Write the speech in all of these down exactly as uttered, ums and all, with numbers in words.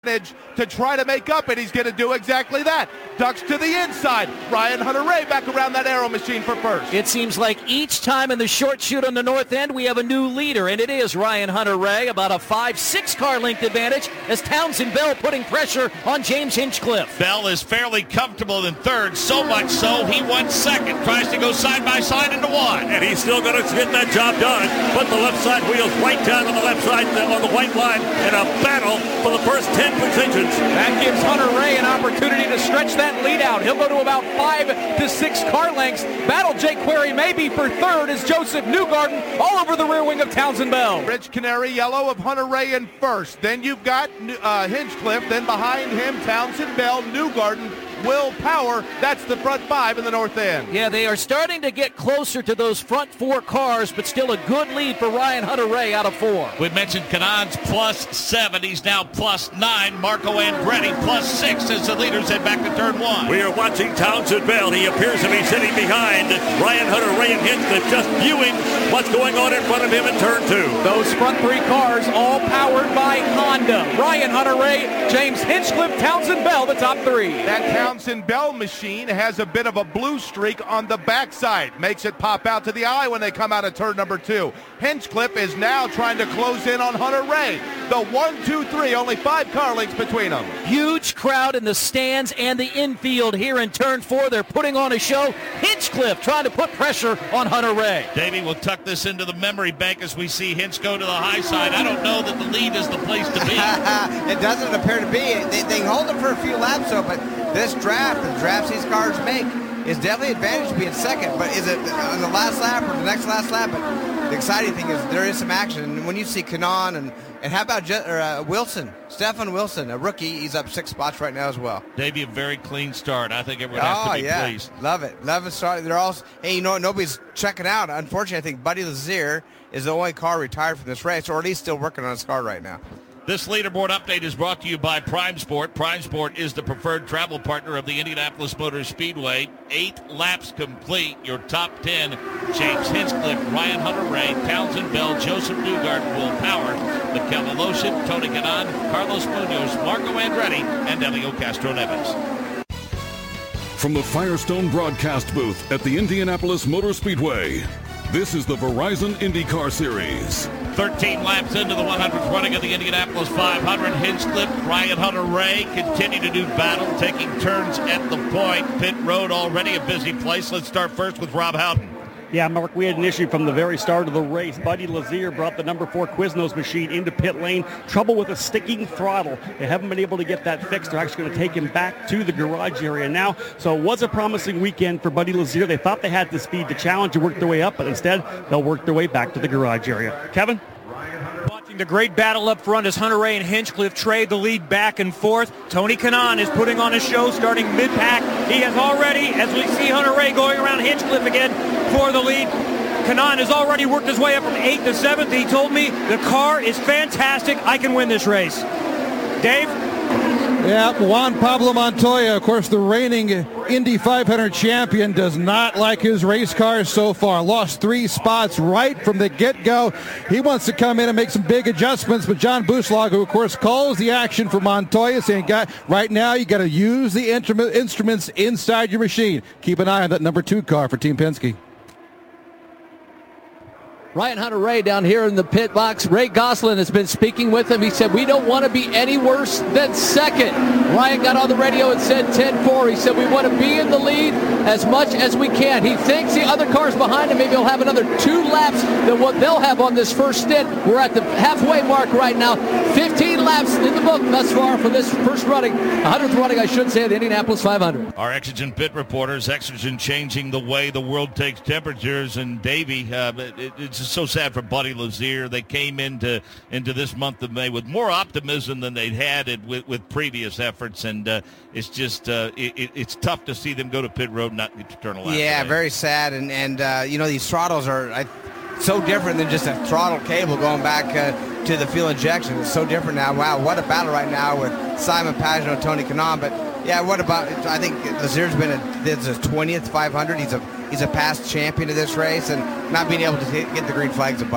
to try to make up, and he's going to do exactly that. Ducks to the inside. Ryan Hunter-Reay back around that arrow machine for first. It seems like each time in the short shoot on the north end, we have a new leader, and it is Ryan Hunter-Reay, about a five six car length advantage as Townsend Bell putting pressure on James Hinchcliffe. Bell is fairly comfortable in third, so much so he won second. Tries to go side by side into one. And he's still going to get that job done. Put the left side wheels right down on the left side on the white line in a battle for the first ten positions. That gives Hunter-Reay an opportunity to stretch that lead out. He'll go to about five to six car lengths. Battle Jake Query maybe for third as Joseph Newgarden all over the rear wing of Townsend Bell. Rich Canary yellow of Hunter-Reay in first. Then you've got uh, Hinchcliffe. Then behind him, Townsend Bell, Newgarden, Will Power. That's the front five in the north end. Yeah, they are starting to get closer to those front four cars, but still a good lead for Ryan Hunter-Reay out of four. We mentioned Kanon's plus seven. He's now plus nine. Marco Andretti plus six as the leaders head back to turn one. We are watching Townsend Bell. He appears to be sitting behind Ryan Hunter-Reay and Hinchcliffe, just viewing what's going on in front of him in turn two. Those front three cars all powered by Honda. Ryan Hunter-Reay, James Hinchcliffe, Townsend Bell, the top three. That Townsend Bell machine has a bit of a blue streak on the backside. Makes it pop out to the eye when they come out of turn number two. Hinchcliffe is now trying to close in on Hunter-Reay. The one, two, three, only five car lengths between them. Huge crowd in the stands and the infield here in turn four. They're putting on a show. Hinchcliffe trying to put pressure on Hunter-Reay. Davey will tuck this into the memory bank as we see Hinch go to the high side. I don't know that the lead is the place to be. It doesn't appear to be. They, they hold it for a few laps, though, but this draft, the drafts these cars make, is definitely advantage to be in second. But is it on the last lap or the next last lap? But the exciting thing is there is some action. And when you see Kanon and and how about Je- or, uh, Wilson, Stefan Wilson, a rookie, he's up six spots right now as well. Davey, a very clean start. I think everyone has oh, to be yeah. pleased. Love it. Love it. Start. They're all, hey, you know what? Nobody's checking out. Unfortunately, I think Buddy Lazier is the only car retired from this race, or at least still working on his car right now. This leaderboard update is brought to you by Prime Sport. Prime Sport is the preferred travel partner of the Indianapolis Motor Speedway. Eight laps complete. Your top ten, James Hinchcliffe, Ryan Hunter-Reay, Townsend Bell, Joseph Newgarden, Will Power, Mikel Miloshin, Tony Kanaan, Carlos Munoz, Marco Andretti, and Elio Castro-Neves. From the Firestone broadcast booth at the Indianapolis Motor Speedway, this is the Verizon IndyCar Series. thirteen laps into the one hundredth running of the Indianapolis five hundred. Hinchcliffe, Ryan Hunter-Reay continue to do battle, taking turns at the point. Pit road already a busy place. Let's start first with Rob Howden. Yeah, Mark, we had an issue from the very start of the race. Buddy Lazier brought the number four Quiznos machine into pit lane. Trouble with a sticking throttle. They haven't been able to get that fixed. They're actually going to take him back to the garage area now. So it was a promising weekend for Buddy Lazier. They thought they had the speed to challenge and work their way up, but instead they'll work their way back to the garage area. Kevin? Watching the great battle up front as Hunter-Reay and Hinchcliffe trade the lead back and forth. Tony Kanaan is putting on a show starting mid-pack. He has already, as we see Hunter-Reay going around Hinchcliffe again for the lead, Kanaan has already worked his way up from eighth to seventh. He told me the car is fantastic. I can win this race. Dave? Yeah, Juan Pablo Montoya, of course, the reigning Indy five hundred champion, does not like his race cars so far. Lost three spots right from the get-go. He wants to come in and make some big adjustments, but John Buslag, who, of course, calls the action for Montoya, saying, "God, right now you got to use the instruments inside your machine." Keep an eye on that number two car for Team Penske. Ryan Hunter-Reay down here in the pit box. Ray Gosselin has been speaking with him. He said, we don't want to be any worse than second. Ryan got on the radio and said ten four. He said, we want to be in the lead as much as we can. He thinks the other cars behind him maybe will have another two laps than what they'll have on this first stint. We're at the halfway mark right now. fifteen laps in the book thus far for this first running. one hundredth running, I should say, of the Indianapolis five hundred. Our Exogen pit reporters, Exogen changing the way the world takes temperatures. And Davey, uh, it, it's so sad for Buddy Lazier. They came into into this month of May with more optimism than they'd had it with, with previous efforts, and uh, it's just uh, it, it's tough to see them go to pit road and not get to turn a lap. Yeah, today. very sad, and and uh, you know, these throttles are I, so different than just a throttle cable going back uh, to the fuel injection. It's so different now. Wow, what a battle right now with Simon Pagenaud and Tony Kanaan. But yeah, what about? I think Lazier's been a, this is his twentieth five hundred. He's a he's a past champion of this race, and not being able to get the green flag's a bummer.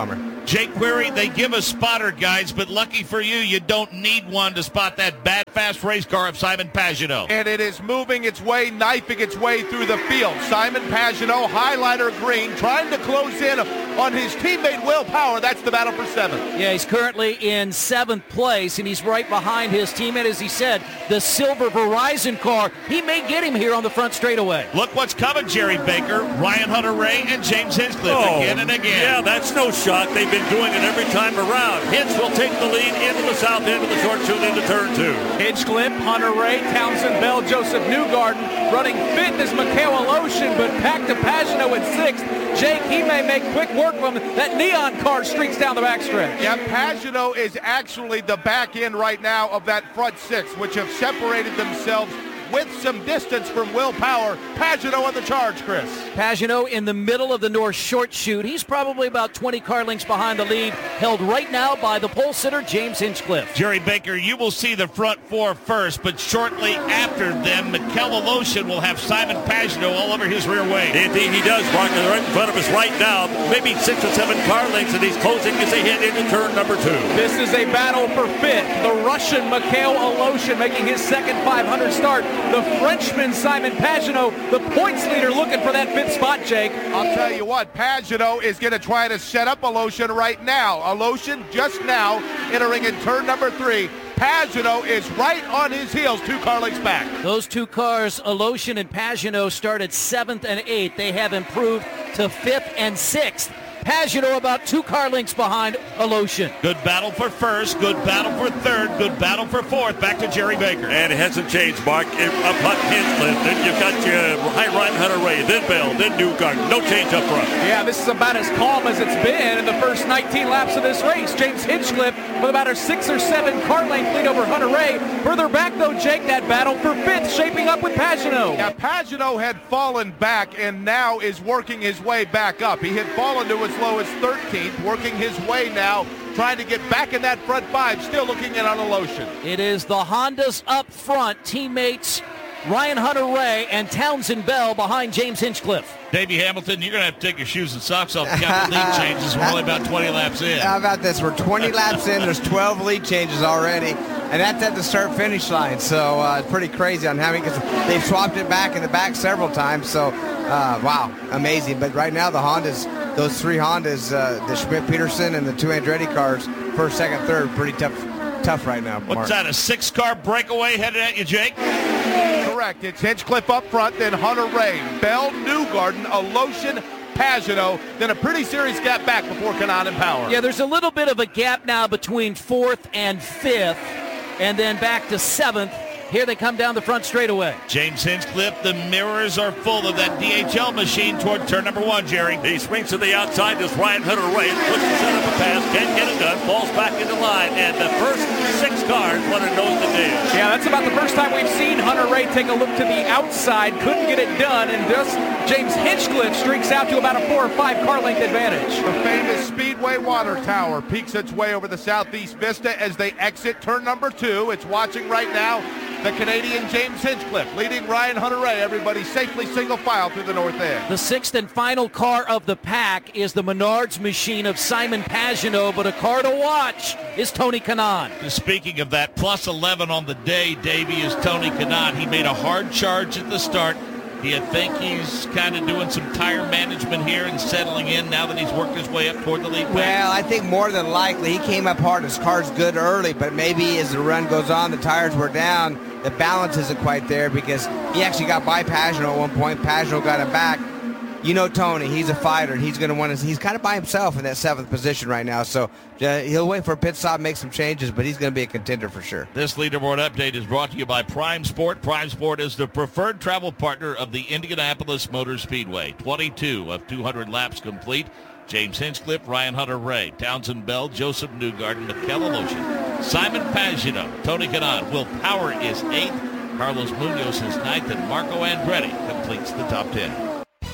Jake Query, they give us spotter guys, but lucky for you, you don't need one to spot that bad, fast race car of Simon Pagenaud. And it is moving its way, knifing its way through the field. Simon Pagenaud, highlighter green, trying to close in on his teammate Will Power. That's the battle for seventh. Yeah, he's currently in seventh place, and he's right behind his teammate, as he said, the silver Verizon car. He may get him here on the front straightaway. Look what's coming, Jerry Baker, Ryan Hunter-Reay, and James Hinchcliffe Oh, again and again. Yeah, that's no shock. They've been doing it every time around. Hinch will take the lead into the south end of the short chute into turn two. Hinchcliffe, Hunter-Reay, Townsend Bell, Joseph Newgarden running fifth is Mikhail Aloshin, but back to Pagenaud at sixth. Jake, he may make quick work of him. That neon car streaks down the backstretch. Yeah, Pagenaud is actually the back end right now of that front six, which have separated themselves with some distance from Will Power. Pagenaud on the charge, Chris. Pagenaud in the middle of the north short chute. He's probably about twenty car lengths behind the lead, held right now by the pole sitter, James Hinchcliffe. Jerry Baker, you will see the front four first, but shortly after them, Mikhail Aloshin will have Simon Pagenaud all over his rear wing. Indeed, he does, Mark. They're right in front of us right now. Maybe six or seven car lengths, and he's closing as they head into turn number two. This is a battle for fifth. The Russian Mikhail Aloshin making his second five hundred start. The Frenchman Simon Pagenaud, the points leader, looking for that fifth spot, Jake. I'll tell you what, Pagenaud is going to try to set up Aloshin right now. Aloshin just now entering in turn number three. Pagenaud is right on his heels, two car lengths back. Those two cars, Aloshin and Pagenaud, started seventh and eighth. They have improved to fifth and sixth. Pagenaud about two car lengths behind Aloshin. Good battle for first, good battle for third, good battle for fourth. Back to Jerry Baker. And it hasn't changed, Mark. Up on Hinchcliffe, then you've got your Ryan Hunter-Reay, then Bell, then Newgarden. No change up front. Yeah, this is about as calm as it's been in the first nineteen laps of this race. James Hinchcliffe with about a six or seven car length lead over Hunter-Reay. Further back, though, Jake, that battle for fifth shaping up with Pagenaud. Yeah, Pagenaud had fallen back and now is working his way back up. He had fallen to as low as thirteenth, working his way now, trying to get back in that front five, still looking in on Aloshin. It is the Hondas up front, teammates Ryan Hunter-Reay and Townsend Bell behind James Hinchcliffe. Davey Hamilton, you're going to have to take your shoes and socks off and count the lead changes. We're only about twenty laps in. How about this? We're twenty laps in. There's twelve lead changes already, and that's at the start-finish line. So uh, it's pretty crazy on having, because they've swapped it back in the back several times. So, uh, wow, amazing. But right now, the Hondas, those three Hondas, uh, the Schmidt-Peterson and the two Andretti cars, first, second, third, pretty tough tough right now, Mark. What's that, a six-car breakaway headed at you, Jake? Correct. It's Hinchcliffe up front, then Hunter-Reay, Bell, Newgarden, Aloshin, Pagenaud, then a pretty serious gap back before Kanaan and Power. Yeah, there's a little bit of a gap now between fourth and fifth, and then back to seventh. Here they come down the front straightaway. James Hinchcliffe, the mirrors are full of that D H L machine toward turn number one, Jerry. He swings to the outside, does Ryan Hunter-Reay, looks to set up a pass, can't get it done, falls back into line, and the first six cars want to nose the deal. Yeah, that's about the first time we've seen Hunter-Reay take a look to the outside, couldn't get it done, and thus James Hinchcliffe streaks out to about a four or five car length advantage. The famous Speedway Water Tower peeks its way over the southeast vista as they exit turn number two. It's watching right now the Canadian James Hinchcliffe leading Ryan Hunter-Reay. Everybody safely single file through the north end. The sixth and final car of the pack is the Menards machine of Simon Pagenaud, but a car to watch is Tony Kanaan. Speaking of that, plus eleven on the day, Davey, is Tony Kanaan. He made a hard charge at the start. Do you think he's kind of doing some tire management here and settling in now that he's worked his way up toward the lead pack? Well, I think more than likely he came up hard. His car's good early, but maybe as the run goes on, the tires were down. The balance isn't quite there because he actually got by Pagenaud at one point. Pagenaud got him back. You know Tony, he's a fighter, and he's going to want to, he's kind of by himself in that seventh position right now, so uh, he'll wait for a pit stop, make some changes, but he's going to be a contender for sure. This leaderboard update is brought to you by Prime Sport. Prime Sport is the preferred travel partner of the Indianapolis Motor Speedway. twenty-two of two hundred laps complete. James Hinchcliffe, Ryan Hunter-Reay, Townsend Bell, Joseph Newgarden, Mikhail Aloshin, Simon Pagenaud, Tony Kanaan. Will Power is eighth, Carlos Munoz is ninth, and Marco Andretti completes the top ten.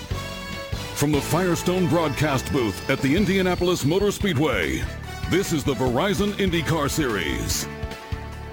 From the Firestone broadcast booth at the Indianapolis Motor Speedway, this is the Verizon IndyCar Series.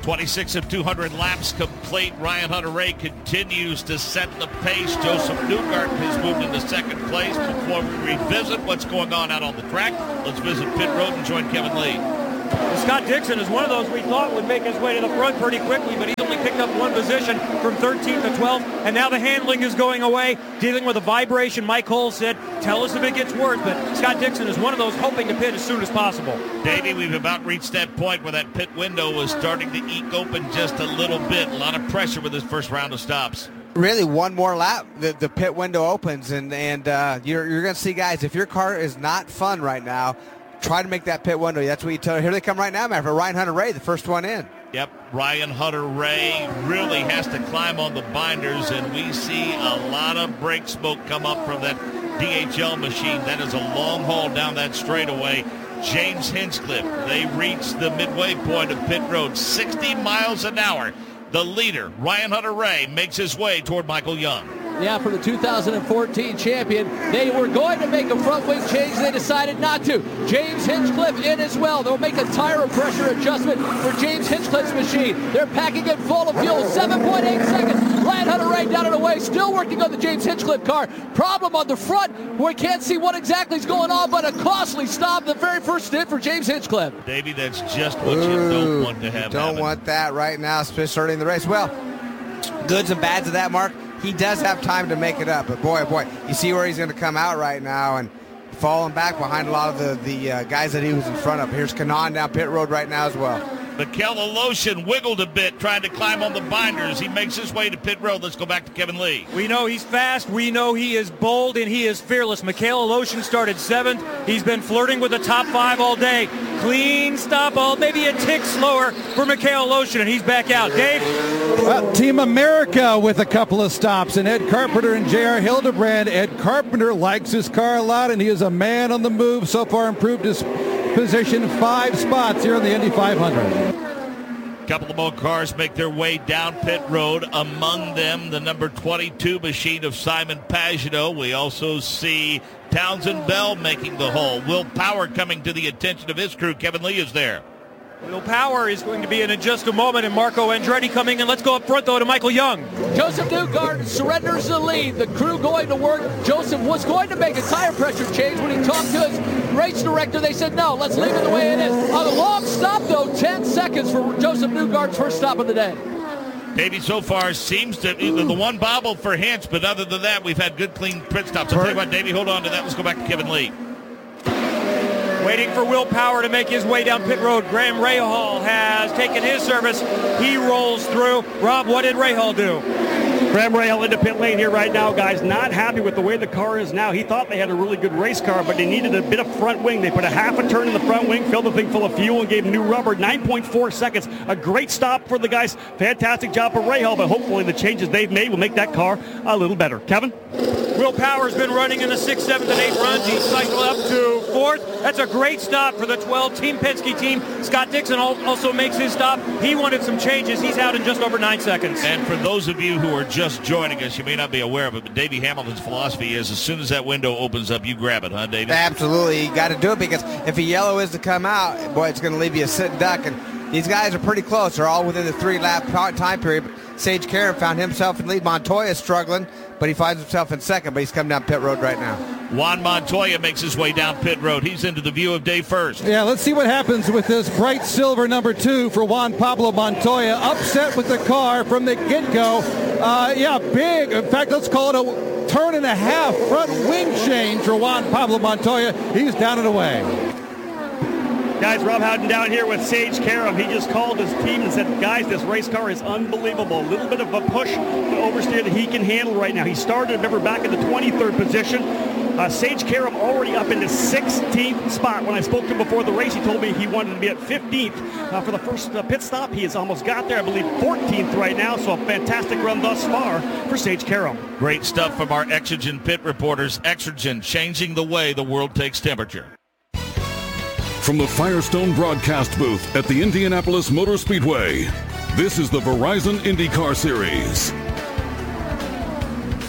twenty-six of two hundred laps complete. Ryan Hunter-Reay continues to set the pace. Joseph Newgarden has moved into second place. Before we revisit what's going on out on the track, let's visit pit road and join Kevin Lee. Scott Dixon is one of those we thought would make his way to the front pretty quickly, but he's only picked up one position from thirteenth to twelfth, and now the handling is going away, dealing with a vibration. Mike Cole said, tell us if it gets worse, but Scott Dixon is one of those hoping to pit as soon as possible. Davey, we've about reached that point where that pit window was starting to eke open just a little bit. A lot of pressure with this first round of stops. Really, one more lap, the, the pit window opens, and, and uh, you're, you're going to see, guys, if your car is not fun right now, try to make that pit window. That's what you tell. Here they come right now, man, for Ryan Hunter-Reay, the first one in. Yep, Ryan Hunter-Reay really has to climb on the binders, and we see a lot of brake smoke come up from that D H L machine. That is a long haul down that straightaway. James Hinchcliffe, they reach the midway point of pit road, sixty miles an hour. The leader, Ryan Hunter-Reay, makes his way toward Michael Young. Yeah, for the two thousand fourteen champion. They were going to make a front wing change. They decided not to. James Hinchcliffe in as well. They'll make a tire pressure adjustment for James Hinchcliffe's machine. They're packing it full of fuel. seven point eight seconds. Ryan Hunter-Reay down and away. Still working on the James Hinchcliffe car. Problem on the front. We can't see what exactly is going on, but a costly stop. The very first stint for James Hinchcliffe. Davey, that's just what Ooh, you don't want to have Don't happen. want that right now, especially in the race. Well, goods and bads of that, Mark. He does have time to make it up, but boy, oh boy, you see where he's going to come out right now and falling back behind a lot of the, the uh, guys that he was in front of. Here's Kanaan down pit road right now as well. Mikel Aloshin wiggled a bit trying to climb on the binders. He makes his way to pit road. Let's go back to Kevin Lee. We know he's fast. We know he is bold, and he is fearless. Mikel Aloshin started seventh. He's been flirting with the top five all day. Clean stop, all maybe a tick slower for Mikel Aloshin, and he's back out. Dave? Well, Team America with a couple of stops, and Ed Carpenter and J R Hildebrand. Ed Carpenter likes his car a lot, and he is a man on the move. So far improved his position five spots here in the Indy five hundred. A couple of more cars make their way down pit road. Among them, the number twenty-two machine of Simon Pagenaud. We also see Townsend Bell making the haul. Will Power coming to the attention of his crew. Kevin Lee is there. Will Power is going to be in in just a moment, and Marco Andretti coming in. Let's go up front, though, to Michael Young. Joseph Newgarden surrenders the lead. The crew going to work. Joseph was going to make a tire pressure change when he talked to his race director. They said, no, let's leave it the way it is. On a long stop, though, ten seconds for Joseph Newgarden's first stop of the day. Davey, so far seems to be the one bobble for Hinch, but other than that, we've had good, clean pit stops. I'll tell you what, Davey, hold on to that. Let's go back to Kevin Lee. Waiting for Will Power to make his way down pit road. Graham Rahal has taken his service. He rolls through. Rob, what did Rahal do? Graham Rahal into pit lane here right now, guys. Not happy with the way the car is now. He thought they had a really good race car, but they needed a bit of front wing. They put a half a turn in the front wing, filled the thing full of fuel, and gave new rubber. nine point four seconds. A great stop for the guys. Fantastic job for Rahal, but hopefully the changes they've made will make that car a little better. Kevin? Will Power's been running in the sixth, seventh, and eighth runs. He's cycled up to fourth. That's a great stop for the twelve Team Penske team. Scott Dixon also makes his stop. He wanted some changes. He's out in just over nine seconds. And for those of you who are just joining us, you may not be aware of it, but Davey Hamilton's philosophy is as soon as that window opens up, you grab it, huh, Davey? Absolutely. You got to do it because if a yellow is to come out, boy, it's going to leave you a sitting duck. And these guys are pretty close. They're all within the three-lap time period. But Sage Karam found himself in lead. Montoya is struggling, but he finds himself in second, but he's coming down pit road right now. Juan Montoya makes his way down pit road. He's into the view of day first. Yeah, let's see what happens with this bright silver number two for Juan Pablo Montoya. Upset with the car from the get-go. Uh, yeah, big. In fact, let's call it a turn and a half front wing change for Juan Pablo Montoya. He's down and away. Guys, Rob Howden down here with Sage Karam. He just called his team and said, guys, this race car is unbelievable. A little bit of a push to oversteer that he can handle right now. He started, remember, back in the twenty-third position. Uh, Sage Karam already up into sixteenth spot. When I spoke to him before the race, he told me he wanted to be at fifteenth uh, for the first uh, pit stop. He has almost got there, I believe, fourteenth right now. So a fantastic run thus far for Sage Karam. Great stuff from our Exergen pit reporters. Exergen, changing the way the world takes temperature. From the Firestone broadcast booth at the Indianapolis Motor Speedway, this is the Verizon IndyCar Series.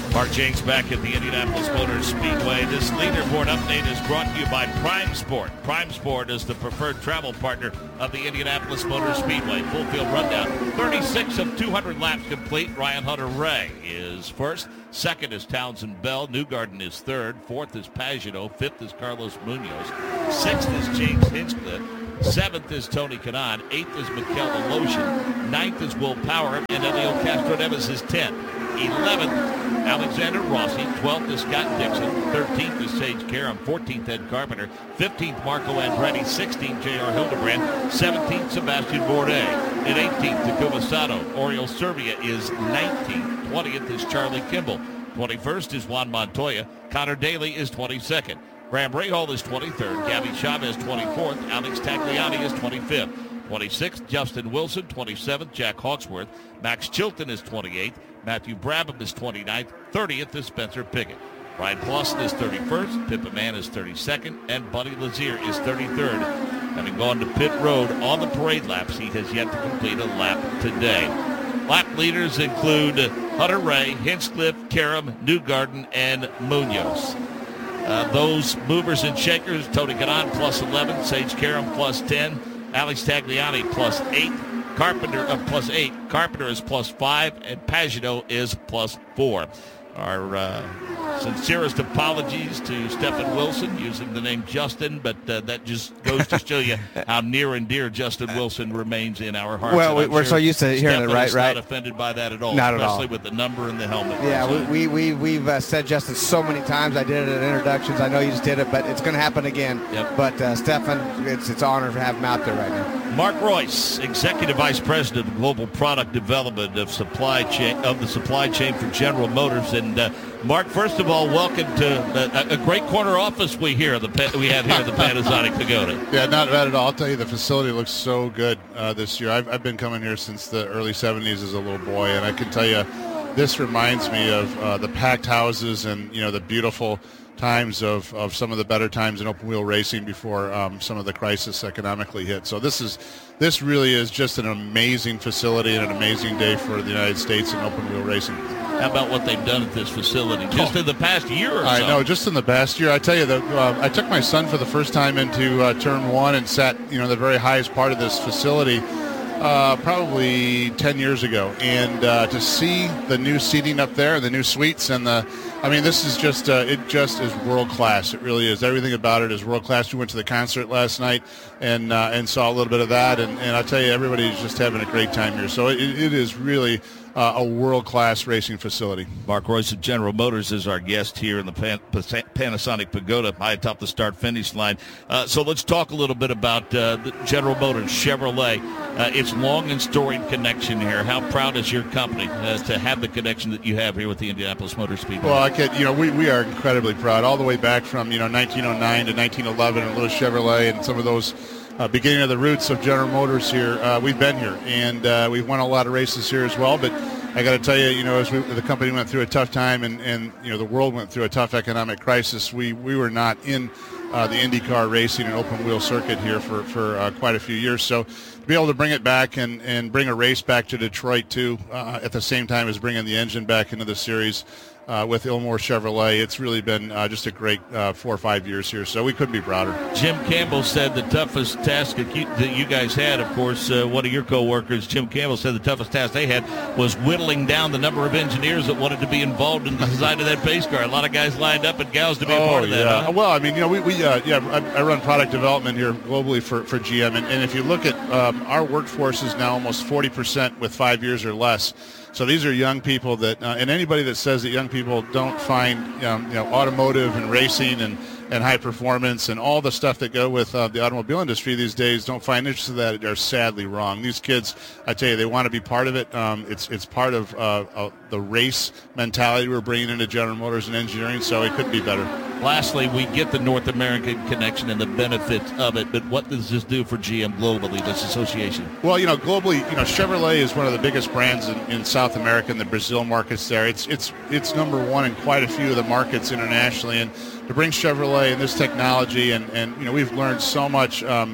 Mark James back at the Indianapolis Motor Speedway. This leaderboard update is brought to you by Prime Sport. Prime Sport is the preferred travel partner of the Indianapolis Motor Speedway. Full field rundown. thirty-six of two hundred laps complete. Ryan Hunter-Reay is first. Second is Townsend Bell. Newgarden is third. Fourth is Pagenaud. Fifth is Carlos Munoz. Sixth is James Hinchcliffe. Seventh is Tony Kanaan. Eighth is Mikel Alosian. Ninth is Will Power. And Elio Castro-Neves is tenth. eleventh, Alexander Rossi. twelfth is Scott Dixon. thirteenth is Sage Karam. fourteenth, Ed Carpenter. fifteenth, Marco Andretti. sixteenth, J R Hildebrand. seventeenth, Sebastian Bourdais. And eighteenth, Takuma Sato. Oriol Servia is nineteenth. twentieth is Charlie Kimball. twenty-first is Juan Montoya. Connor Daly is twenty-second. Graham Rahal is twenty-third. Gabby Chavez twenty-fourth. Alex Tagliani is twenty-fifth. twenty-sixth, Justin Wilson. twenty-seventh, Jack Hawksworth. Max Chilton is twenty-eighth. Matthew Brabham is twenty-ninth. thirtieth is Spencer Pigot. Ryan Clausen is thirty-first. Pippa Mann is thirty-second. And Buddy Lazier is thirty-third. Having gone to pit road on the parade laps, he has yet to complete a lap today. Lap leaders include Hunter-Reay, Hinchcliffe, Karam, Newgarden, and Munoz. Uh, those movers and shakers, Tony Kanaan plus eleven, Sage Karam plus ten, Alex Tagliani plus eight, Carpenter of uh, plus eight, Carpenter is plus five, and Pagenaud is plus four. Our uh, sincerest apologies to Stephen Wilson using the name Justin, but uh, that just goes to show you how near and dear Justin Wilson remains in our hearts. Well, we're sure so used to hearing Stephen it, right? is right. not offended by that at all, not especially at all. with the number and the helmet. Yeah, we, we, we, we've uh, said Justin so many times. I did it at introductions. I know you just did it, but it's going to happen again. Yep. But uh, Stephen, it's it's an honor to have him out there right now. Mark Royce, Executive Vice President of Global Product Development of supply chain of the supply chain for General Motors. And uh, Mark, first of all, welcome to a, a great corner office we hear the we have here at the Panasonic Pagoda. Yeah, not bad at all. I'll tell you, the facility looks so good uh, this year. I've, I've been coming here since the early seventies as a little boy, and I can tell you, this reminds me of uh, the packed houses and you know the beautiful times of, of some of the better times in open wheel racing before um, some of the crisis economically hit. So this is this really is just an amazing facility and an amazing day for the United States in open wheel racing. How about what they've done at this facility just in the past year or so? I know, just in the past year. I tell you, that uh, I took my son for the first time into uh, turn one and sat, you know, the very highest part of this facility uh, probably ten years ago. And uh, to see the new seating up there, the new suites, and the, I mean, this is just, uh, it just is world class. It really is. Everything about it is world class. We went to the concert last night and uh, and saw a little bit of that. And, and I tell you, everybody's just having a great time here. So it, it is really Uh, a world-class racing facility. Mark Royce of General Motors is our guest here in the Pan- Panasonic Pagoda, high atop the start-finish line. Uh, so let's talk a little bit about uh, the General Motors, Chevrolet. Uh, its long and storied connection here. How proud is your company uh, to have the connection that you have here with the Indianapolis Motor Speedway? Well, I can, you know, we, we are incredibly proud, all the way back from, you know, nineteen oh nine to nineteen eleven and Louis Chevrolet and some of those Uh, beginning of the roots of General Motors here. Uh, we've been here, and uh, we've won a lot of races here as well. But I got to tell you, you know, as we, the company went through a tough time, and, and you know, the world went through a tough economic crisis, we, we were not in uh, the IndyCar racing and open wheel circuit here for for uh, quite a few years. So to be able to bring it back and, and bring a race back to Detroit too, uh, at the same time as bringing the engine back into the series. Uh, with Ilmore Chevrolet, it's really been uh, just a great uh, four or five years here, so we couldn't be prouder. Jim Campbell said the toughest task that you, that you guys had, of course, uh, one of your co-workers, Jim Campbell, said the toughest task they had was whittling down the number of engineers that wanted to be involved in the design of that pace car. A lot of guys lined up and gals to be oh, a part of that. Yeah. Huh? Well, I mean, you know, we, we uh, yeah, I, I run product development here globally for, for G M, and, and if you look at um, our workforce is now almost forty percent with five years or less. So these are young people that, uh, and anybody that says that young people don't find, um, you know, automotive and racing and, and high performance and all the stuff that go with uh, the automobile industry these days don't find interest in that are sadly wrong. These kids, I tell you, they want to be part of it. Um, it's it's part of uh, uh, the race mentality we're bringing into General Motors and engineering, so it couldn't be better. Lastly, we get the North American connection and the benefits of it, but what does this do for G M globally, this association? Well, you know, globally, you know, Chevrolet is one of the biggest brands in, in South America and the Brazil markets there. It's it's it's number one in quite a few of the markets internationally, and to bring Chevrolet and this technology, and, and you know, we've learned so much um,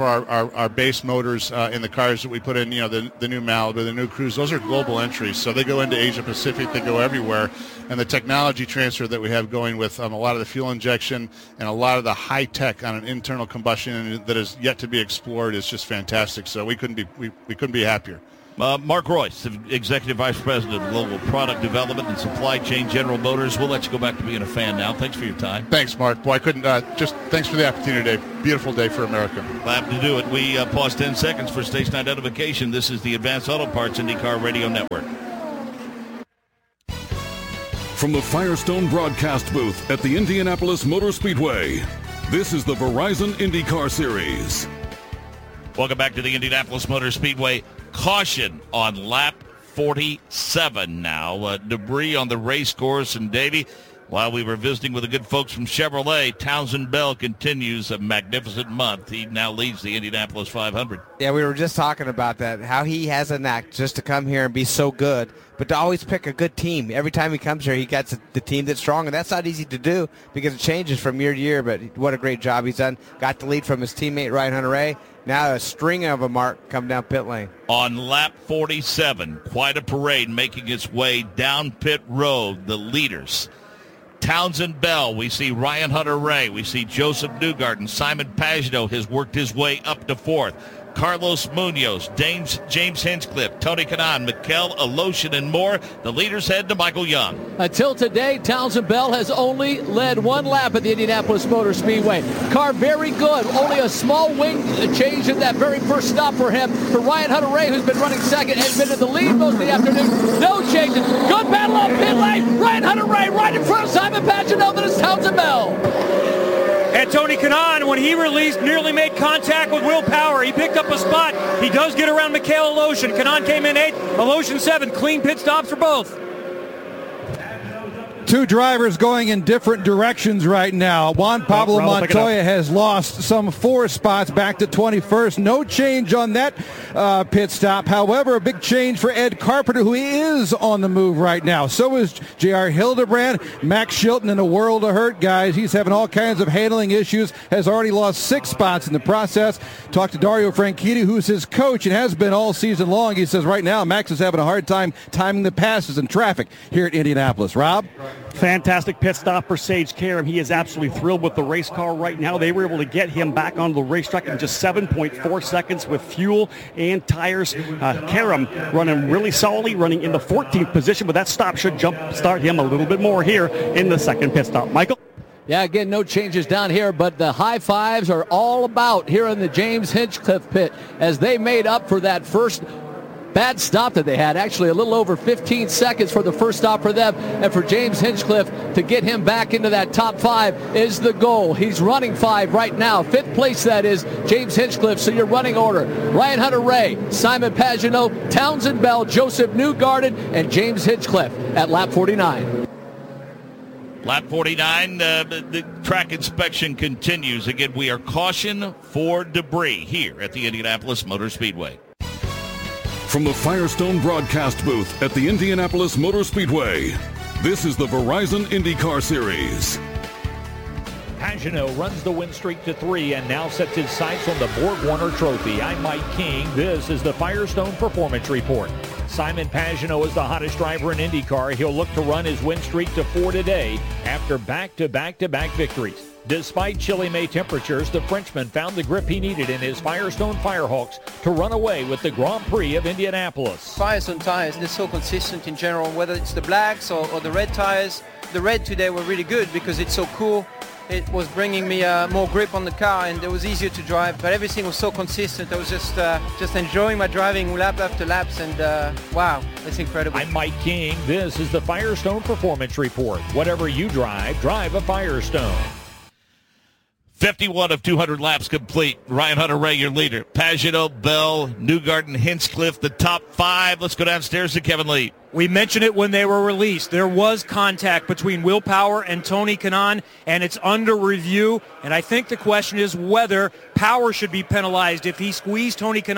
for our, our, our base motors uh, in the cars that we put in, you know, the, the new Malibu, the new Cruise. Those are global entries, so they go into Asia Pacific, they go everywhere. And the technology transfer that we have going with um, a lot of the fuel injection and a lot of the high tech on an internal combustion that is yet to be explored is just fantastic. So we couldn't be we, we couldn't be happier. Uh, Mark Royce, Executive Vice President of Global Product Development and Supply Chain, General Motors. We'll let you go back to being a fan now. Thanks for your time. Thanks, Mark. Boy, I couldn't. Uh, just thanks for the opportunity today. Beautiful day for America. Glad to do it. We uh, pause ten seconds for station identification. This is the Advanced Auto Parts IndyCar Radio Network. From the Firestone broadcast booth at the Indianapolis Motor Speedway, this is the Verizon IndyCar Series. Welcome back to the Indianapolis Motor Speedway. Caution on lap forty-seven now. Uh, debris on the race course. And, Davey, while we were visiting with the good folks from Chevrolet, Townsend Bell continues a magnificent month. He now leads the Indianapolis five hundred. Yeah, we were just talking about that, how he has a knack just to come here and be so good, but to always pick a good team. Every time he comes here, he gets the team that's strong, and that's not easy to do because it changes from year to year, but what a great job he's done. Got the lead from his teammate, Ryan Hunter-Reay. Now a string of them, Mark, come down pit lane. On lap forty-seven, quite a parade making its way down pit road. The leaders, Townsend Bell. We see Ryan Hunter-Reay. We see Joseph Newgarden. Simon Pagenaud has worked his way up to fourth. Carlos Munoz, James, James Hinchcliffe, Tony Kanaan, Mikel Aloshin, and more. The leaders head to Michael Young. Until today, Townsend Bell has only led one lap at the Indianapolis Motor Speedway. Car very good. Only a small wing change in that very first stop for him. For Ryan Hunter-Reay, who's been running second, has been in the lead most of the afternoon. No changes. Good battle on pit lane. Ryan Hunter-Reay right in front of Simon Pagenaud. That is Townsend Bell. And Tony Kanaan, when he released, nearly made contact with Will Power. He picked up a spot. He does get around Mikel Aloshin. Kanaan came in eighth. Aloshin seventh. Clean pit stops for both. Two drivers going in different directions right now. Juan Pablo oh, Montoya has lost some four spots back to twenty-first. No change on that uh, pit stop. However, a big change for Ed Carpenter, who is on the move right now. So is J R Hildebrand. Max Chilton in a world of hurt, guys. He's having all kinds of handling issues. Has already lost six spots in the process. Talked to Dario Franchitti, who's his coach and has been all season long. He says right now Max is having a hard time timing the passes in traffic here at Indianapolis. Rob? Fantastic pit stop for Sage Karam. He is absolutely thrilled with the race car right now. They were able to get him back onto the racetrack in just seven point four seconds with fuel and tires. Uh, Karam running really solidly, running in the fourteenth position, but that stop should jump start him a little bit more here in the second pit stop. Michael? Yeah, again, no changes down here, but the high fives are all about here in the James Hinchcliffe pit as they made up for that first bad stop that they had. Actually, a little over fifteen seconds for the first stop for them. And for James Hinchcliffe to get him back into that top five is the goal. He's running five right now. Fifth place, that is James Hinchcliffe. So your running order: Ryan Hunter-Reay, Simon Pagenaud, Townsend Bell, Joseph Newgarden, and James Hinchcliffe at lap forty-nine. Lap forty-nine, uh, the, the track inspection continues. Again, we are caution for debris here at the Indianapolis Motor Speedway. From the Firestone broadcast booth at the Indianapolis Motor Speedway, this is the Verizon IndyCar Series. Pagenaud runs the win streak to three and now sets his sights on the Borg-Warner Trophy. I'm Mike King. This is the Firestone Performance Report. Simon Pagenaud is the hottest driver in IndyCar. He'll look to run his win streak to four today after back-to-back-to-back victories. Despite chilly May temperatures, the Frenchman found the grip he needed in his Firestone Firehawks to run away with the Grand Prix of Indianapolis. Firestone tires, they're so consistent in general, whether it's the blacks or, or the red tires. The red today were really good because it's so cool. It was bringing me uh, more grip on the car and it was easier to drive, but everything was so consistent. I was just uh, just enjoying my driving lap after laps, and uh, wow, it's incredible. I'm Mike King. This is the Firestone Performance Report. Whatever you drive, drive a Firestone. fifty-one of two hundred laps complete. Ryan Hunter-Reay, your leader. Pagenaud, Bell, Newgarden, Hinchcliffe, the top five. Let's go downstairs to Kevin Lee. We mentioned it when they were released. There was contact between Will Power and Tony Kanaan, and it's under review. And I think the question is whether Power should be penalized if he squeezed Tony Kanaan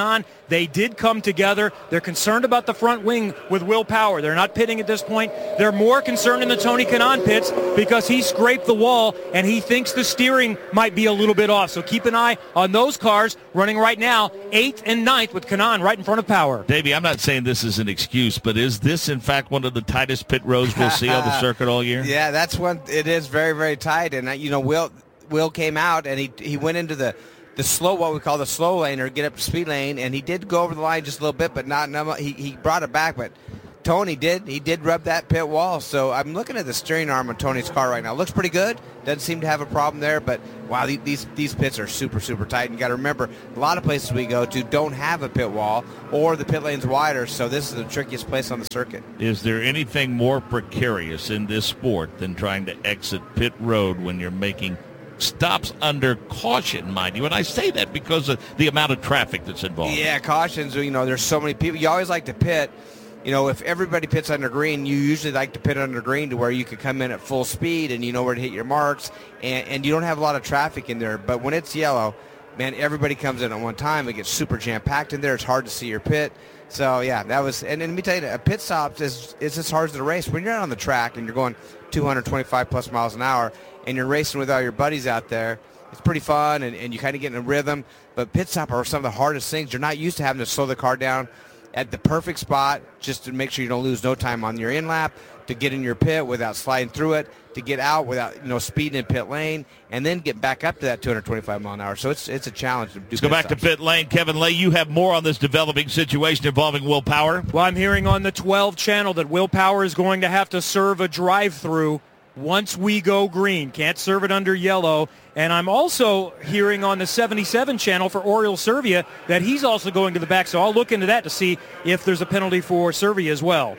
They did come together. They're concerned about the front wing with Will Power. They're not pitting at this point. They're more concerned in the Tony Kanaan pits because he scraped the wall and he thinks the steering might be a little bit off. So keep an eye on those cars running right now, eighth and ninth with Kanaan right in front of Power. Davey, I'm not saying this is an excuse, but is this, in fact, one of the tightest pit roads we'll see on the circuit all year? Yeah, that's one. It is very, very tight. And, uh, you know, Will Will came out and he he went into the, the slow, what we call the slow lane or get up to speed lane, and he did go over the line just a little bit, but not enough. He, he brought it back, but Tony did. He did rub that pit wall. So I'm looking at the steering arm of Tony's car right now. It looks pretty good. Doesn't seem to have a problem there, but wow, these these pits are super, super tight. And you got to remember, a lot of places we go to don't have a pit wall or the pit lane's wider, so this is the trickiest place on the circuit. Is there anything more precarious in this sport than trying to exit pit road when you're making stops under caution, mind you? And I say that because of the amount of traffic that's involved. Yeah, cautions, you know, there's so many people. You always like to pit. You know, if everybody pits under green, you usually like to pit under green to where you can come in at full speed and you know where to hit your marks, and, and you don't have a lot of traffic in there. But when it's yellow, man, everybody comes in at one time. It gets super jam-packed in there. It's hard to see your pit. So, yeah, that was – and let me tell you, a pit stop is, is as hard as the race. When you're out on the track and you're going two hundred twenty-five plus miles an hour and you're racing with all your buddies out there, it's pretty fun, and, and you kind of get in a rhythm. But pit stop are some of the hardest things. You're not used to having to slow the car down at the perfect spot just to make sure you don't lose no time on your in lap, to get in your pit without sliding through it, to get out without, you know, speeding in pit lane, and then get back up to that two hundred twenty-five mile an hour. So it's it's a challenge to do. Let's go back stops. to pit lane. Kevin Lay, you have more on this developing situation involving Will Power. Well, I'm hearing on the twelve channel that Will Power is going to have to serve a drive-through once we go green. Can't serve it under yellow. And I'm also hearing on the seventy-seven channel for Oriol Servia that he's also going to the back. So I'll look into that to see if there's a penalty for Servia as well.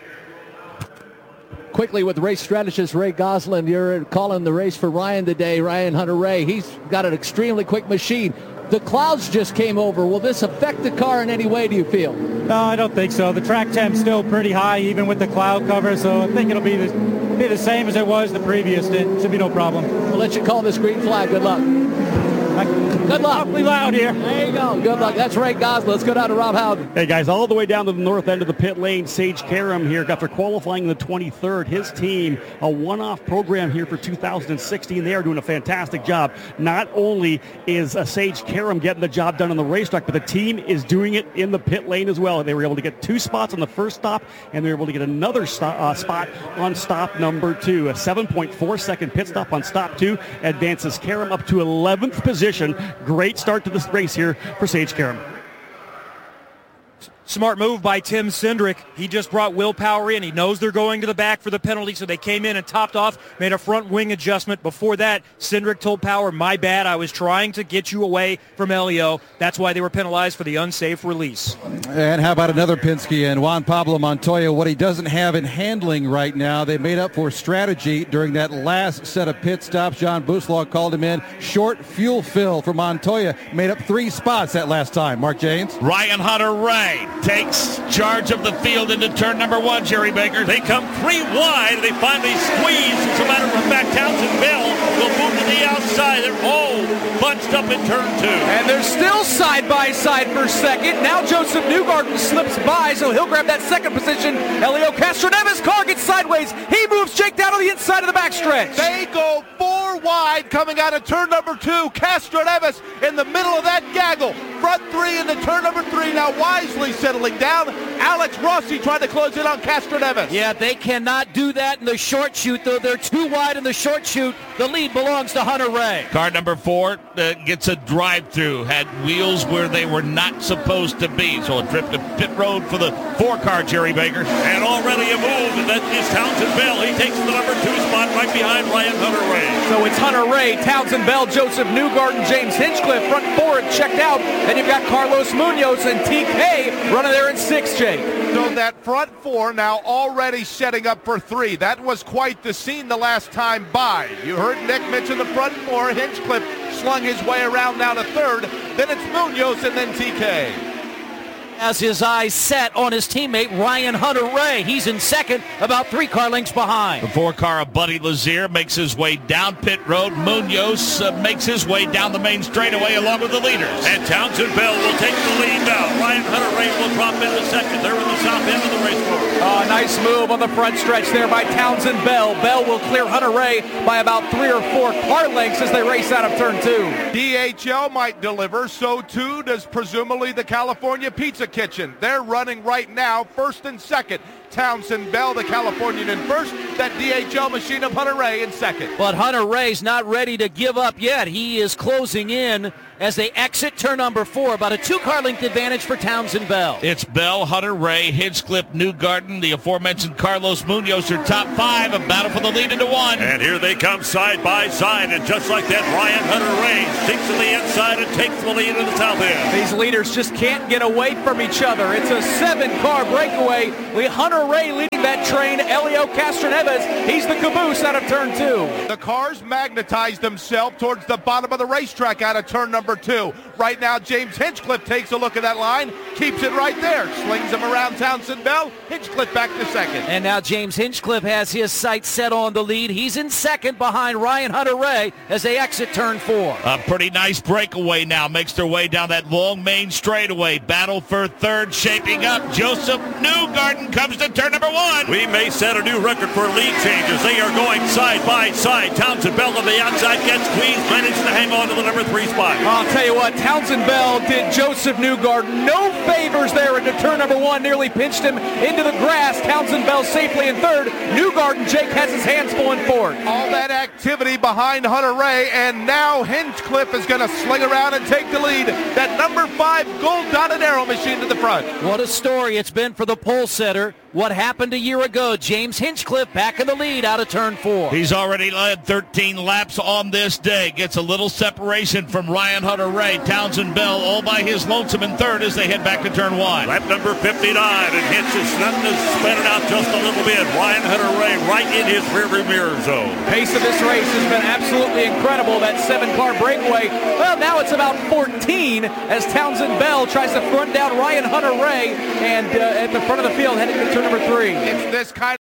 Quickly with race strategist Ray Gosselin, you're calling the race for Ryan today. Ryan Hunter-Reay, he's got an extremely quick machine. The clouds just came over. Will this affect the car in any way, do you feel? No, I don't think so. The track temp's still pretty high, even with the cloud cover, so I think it'll be the, be the same as it was the previous. It should be no problem. We'll let you call this green flag. Good luck. Good luck. Awfully loud here. There you go. Good luck. That's Ray Gosselin. Let's go down to Rob Howden. Hey, guys, all the way down to the north end of the pit lane, Sage Karam here. After qualifying the twenty-third, his team, a one-off program here for two thousand sixteen. They are doing a fantastic job. Not only is uh, Sage Karam getting the job done on the racetrack, but the team is doing it in the pit lane as well. They were able to get two spots on the first stop, and they were able to get another stop, uh, spot on stop number two. A seven point four second pit stop on stop two advances Karam up to eleventh position. Great start to this race here for Sage Karam. Smart move by Tim Cindric. He just brought Will Power in. He knows they're going to the back for the penalty, so they came in and topped off, made a front wing adjustment. Before that, Cindric told Power, my bad, I was trying to get you away from Elio. That's why they were penalized for the unsafe release. And how about another Penske and Juan Pablo Montoya? What he doesn't have in handling right now, they made up for strategy during that last set of pit stops. John Boussault called him in. Short fuel fill for Montoya. Made up three spots that last time. Mark James. Ryan Hunter-Reay takes charge of the field into turn number one, Jerry Baker. They come three wide. They finally squeeze. As a matter of fact, Townsend Bell will move to the outside. They're all bunched up in turn two. And they're still side by side for second. Now Joseph Newgarden slips by, so he'll grab that second position. Elio Castroneves' car gets sideways. He moves Jake down to the inside of the backstretch. They go four wide coming out of turn number two. Castroneves in the middle of that gaggle. Front three into turn number three. Now wisely settling down. Alex Rossi trying to close in on Castroneves. Yeah, they cannot do that in the short shoot, though. They're too wide in the short shoot. The lead belongs to Hunter-Reay. Car number four uh, gets a drive-through. Had wheels where they were not supposed to be. So a trip to pit road for the four-car, Jerry Baker. And already a move, and that is Townsend Bell. He takes the number two spot right behind Ryan Hunter-Reay. So it's Hunter-Reay, Townsend Bell, Joseph Newgarden, James Hinchcliffe. Front four checked out. And you've got Carlos Munoz and T K running there in six, Jake. So that front four now already setting up for three. That was quite the scene the last time by. You heard Nick mention the front four. Hinchcliffe slung his way around now to third. Then it's Munoz and then T K. Has his eyes set on his teammate Ryan Hunter-Reay. He's in second, about three car lengths behind. The four car of Buddy Lazier makes his way down pit road. Munoz uh, makes his way down the main straightaway along with the leaders. And Townsend Bell will take the lead now. Ryan Hunter-Reay will drop into second. They're in the south end of the race course. Oh, nice move on the front stretch there by Townsend Bell. Bell will clear Hunter-Reay by about three or four car lengths as they race out of turn two. D H L might deliver, so too does presumably the California Pizza Kitchen. They're running right now, first and second. Townsend Bell, the Californian, in first. That D H L machine of Hunter-Reay in second. But Hunter-Reay's not ready to give up yet. He is closing in as they exit turn number four. About a two-car length advantage for Townsend Bell. It's Bell, Hunter-Reay, Hinchcliffe, Newgarden, the aforementioned Carlos Munoz are top five. A battle for the lead into one. And here they come side by side. And just like that, Ryan Hunter-Reay sinks to the inside and takes the lead in the south end. These leaders just can't get away from each other. It's a seven-car breakaway with Hunter-Reay leading that train. Elio Castroneves, he's the caboose out of turn two. The cars magnetize themselves towards the bottom of the racetrack out of turn number two. Right now, James Hinchcliffe takes a look at that line, keeps it right there, slings him around Townsend Bell. Hinchcliffe back to second. And now James Hinchcliffe has his sights set on the lead. He's in second behind Ryan Hunter-Reay as they exit turn four. A pretty nice breakaway now makes their way down that long main straightaway. Battle for third shaping up. Joseph Newgarden comes to turn number one. We may set a new record for lead changes. They are going side by side. Townsend Bell on the outside gets squeezed, managed to hang on to the number three spot. I'll tell you what, Townsend Bell did Joseph Newgarden no favors there into turn number one. Nearly pinched him into the grass. Townsend Bell safely in third. Newgarden, Jake, has his hands full in fourth. All that activity behind Hunter-Reay, and now Hinchcliffe is going to sling around and take the lead. That number five gold dotted arrow machine to the front. What a story it's been for the pole setter. What happened a year ago? James Hinchcliffe back in the lead out of turn four. He's already led thirteen laps on this day. Gets a little separation from Ryan Hunter-Reay. Townsend Bell all by his lonesome in third as they head back to turn one. Lap number fifty-nine, and Hitch is starting to spin it out just a little bit. Ryan Hunter-Reay right in his rearview mirror zone. Pace of this race has been absolutely incredible. That seven-car breakaway. Well, now it's about fourteen as Townsend Bell tries to front down Ryan Hunter-Reay and uh, at the front of the field heading to turn number three. It's this kind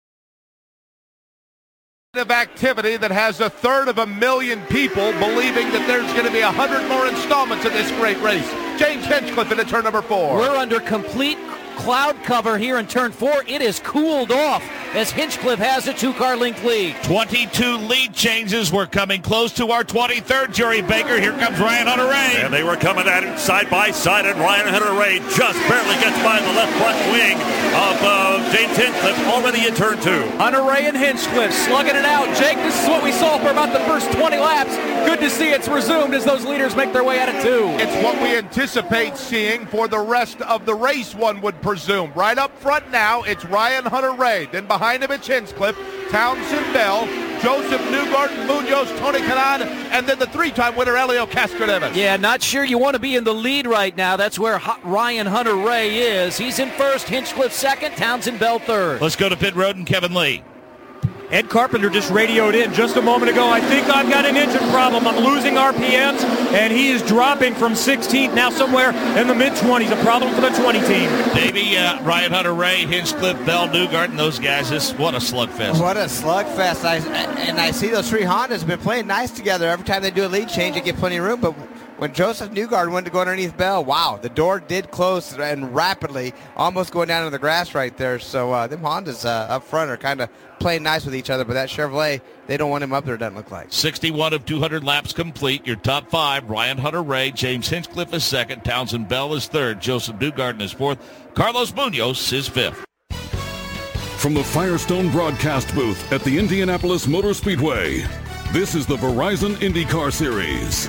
of activity that has a third of a million people believing that there's going to be a hundred more installments of this great race. James Hinchcliffe into turn number four. We're under complete cloud cover here in turn four. It is cooled off as Hinchcliffe has a two-car length lead. twenty-two lead changes. We're coming close to our twenty-third, Jerry Baker. Here comes Ryan Hunter-Reay. And they were coming at it side by side, and Ryan Hunter-Reay just barely gets by the left front wing of uh, James Hinchcliffe, already in turn two. Hunter-Reay and Hinchcliffe slugging it out. Jake, this is what we saw for about the first twenty laps. Good to see it's resumed as those leaders make their way out of two. It's what we anticipate seeing for the rest of the race, one would presume. Right up front now, it's Ryan Hunter-Reay. Then behind him, it's Hinchcliffe, Townsend Bell, Joseph Newgarden, Munoz, Tony Kanaan, and then the three-time winner, Elio Castroneves. Yeah, not sure you want to be in the lead right now. That's where H- Ryan Hunter-Reay is. He's in first, Hinchcliffe second, Townsend Bell third. Let's go to pit road and Kevin Lee. Ed Carpenter just radioed in just a moment ago. I think I've got an engine problem. I'm losing R P Ms, and he is dropping from sixteenth now somewhere in the mid-twenties. A problem for the twenty team. Davey, uh, Ryan Hunter-Reay, Hinchcliffe, Bell, Newgarden, those guys, this, what a slugfest. What a slugfest. I, and I see those three Hondas have been playing nice together. Every time they do a lead change, they get plenty of room, but when Joseph Newgarden went to go underneath Bell, wow, the door did close and rapidly, almost going down to the grass right there. So uh, them Hondas uh, up front are kind of playing nice with each other, but that Chevrolet, they don't want him up there, doesn't look like. sixty-one of two hundred laps complete. Your top five, Ryan Hunter-Reay, James Hinchcliffe is second, Townsend Bell is third, Joseph Newgarden is fourth, Carlos Munoz is fifth. From the Firestone broadcast booth at the Indianapolis Motor Speedway, this is the Verizon IndyCar Series.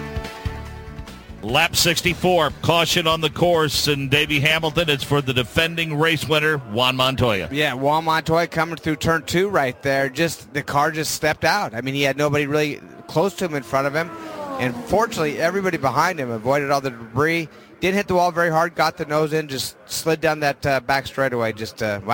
Lap sixty-four, caution on the course, and Davey Hamilton, it's for the defending race winner, Juan Montoya. Yeah, Juan Montoya coming through turn two right there. Just the car just stepped out. I mean, he had nobody really close to him in front of him. And fortunately, everybody behind him avoided all the debris. Didn't hit the wall very hard, got the nose in, just slid down that uh, back straightaway. Just, uh, wow.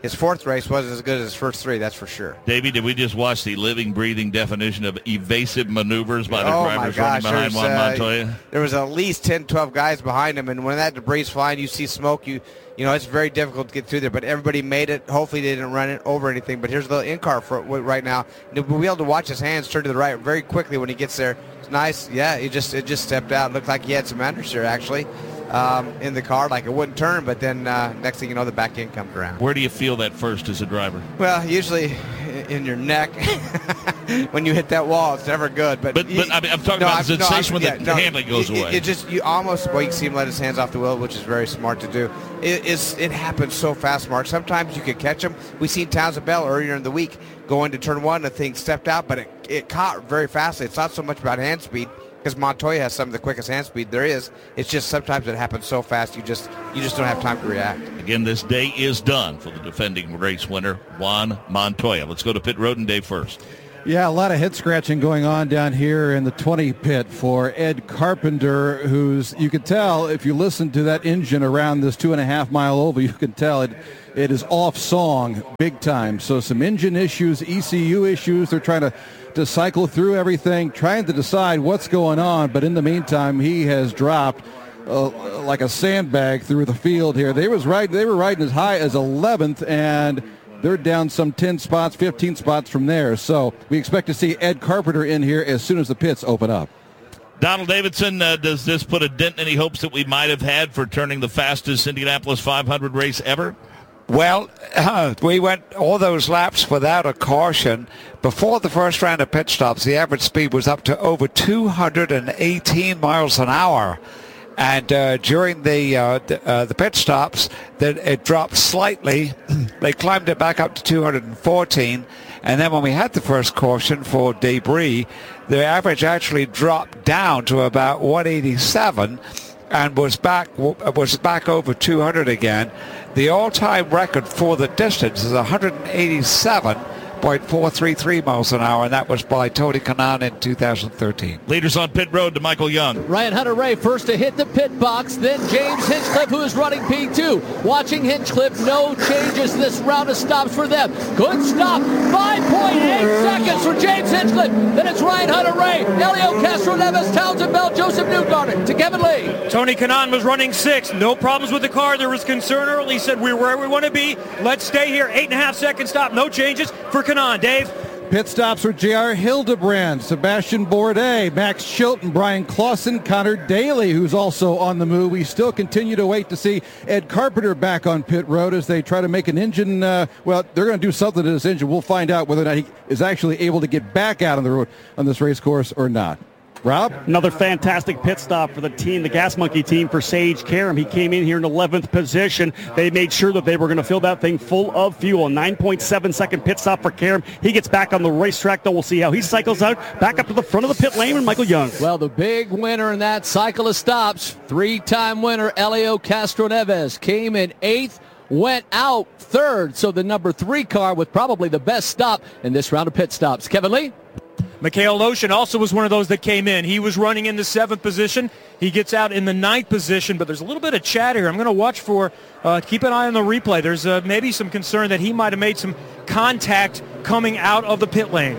his fourth race wasn't as good as his first three, that's for sure. Davey, did we just watch the living, breathing definition of evasive maneuvers by the oh drivers my gosh, running behind Juan uh, Montoya? There was at least ten, twelve guys behind him, and when that debris is flying, you see smoke, you you know, it's very difficult to get through there, but everybody made it. Hopefully they didn't run it over anything, but here's the in-car for right now. We'll be able to watch his hands turn to the right very quickly when he gets there. It's nice. Yeah, he just it just stepped out. It looked like he had some understeer, actually. Um, in the car, like it wouldn't turn, but then uh, next thing you know, the back end comes around. Where do you feel that first as a driver? Well, usually in your neck. When you hit that wall, it's never good. But but, but I mean, I'm talking no, about the no, sensation when yeah, the no, handling goes it, away. It, it just you almost well, you can see him let his hands off the wheel, which is very smart to do. It, it's it happens so fast, Mark. Sometimes you can catch him. We seen Townsend Bell earlier in the week go into turn one, the thing stepped out, but it, it caught very fastly. It's not so much about hand speed, because Montoya has some of the quickest hand speed there is. It's just sometimes it happens so fast you just you just don't have time to react. Again, this day is done for the defending race winner, Juan Montoya. Let's go to pit road and Dave first. Yeah, a lot of head scratching going on down here in the twenty pit for Ed Carpenter, who's, you could tell if you listen to that engine around this two and a half mile oval, you can tell it it is off song big time. So some engine issues, E C U issues. They're trying to to cycle through everything, trying to decide what's going on. But in the meantime, he has dropped uh, like a sandbag through the field here. They was right. They were riding as high as eleventh, and they're down some ten spots, fifteen spots from there. So we expect to see Ed Carpenter in here as soon as the pits open up. Donald Davidson, uh, does this put a dent in any hopes that we might have had for turning the fastest Indianapolis five hundred race ever? Well, uh, we went all those laps without a caution. Before the first round of pit stops, the average speed was up to over two hundred eighteen miles an hour. And uh, during the uh, the, uh, the pit stops, then it dropped slightly. They climbed it back up to two hundred fourteen. And then when we had the first caution for debris, the average actually dropped down to about one eighty-seven and was back was back over two hundred again. The all-time record for the distance is one eighty-seven point four three three miles an hour, and that was by Tony Kanaan in two thousand thirteen. Leaders on pit road to Michael Young. Ryan Hunter-Reay first to hit the pit box, then James Hinchcliffe, who is running P two. Watching Hinchcliffe, no changes this round of stops for them. Good stop, five point eight seconds for James Hinchcliffe. Then it's Ryan Hunter-Reay, Elio Castro-Neves, Townsend Bell, Joseph Newgarden to Kevin Lee. Tony Kanaan was running six. No problems with the car. There was concern early. He said, we're where we want to be. Let's stay here. Eight and a half second stop. No changes for Kanaan. Dave? Pit stops for J R Hildebrand, Sebastian Bourdais, Max Chilton, Brian Clausen, Connor Daly, who's also on the move. We still continue to wait to see Ed Carpenter back on pit road as they try to make an engine. Uh, well, they're going to do something to this engine. We'll find out whether or not he is actually able to get back out on the road on this race course or not. Rob? Another fantastic pit stop for the team, the Gas Monkey team, for Sage Karam. He came in here in eleventh position. They made sure that they were going to fill that thing full of fuel. nine point seven second pit stop for Karam. He gets back on the racetrack, though. We'll see how he cycles out. Back up to the front of the pit lane with Michael Young. Well, the big winner in that cycle of stops, three-time winner Elio Castro-Neves, came in eighth, went out third. So the number three car with probably the best stop in this round of pit stops. Kevin Lee? Mikhail Loshin also was one of those that came in. He was running in the seventh position. He gets out in the ninth position, but there's a little bit of chat here. I'm going to watch for, uh, keep an eye on the replay. There's uh, maybe some concern that he might have made some contact coming out of the pit lane.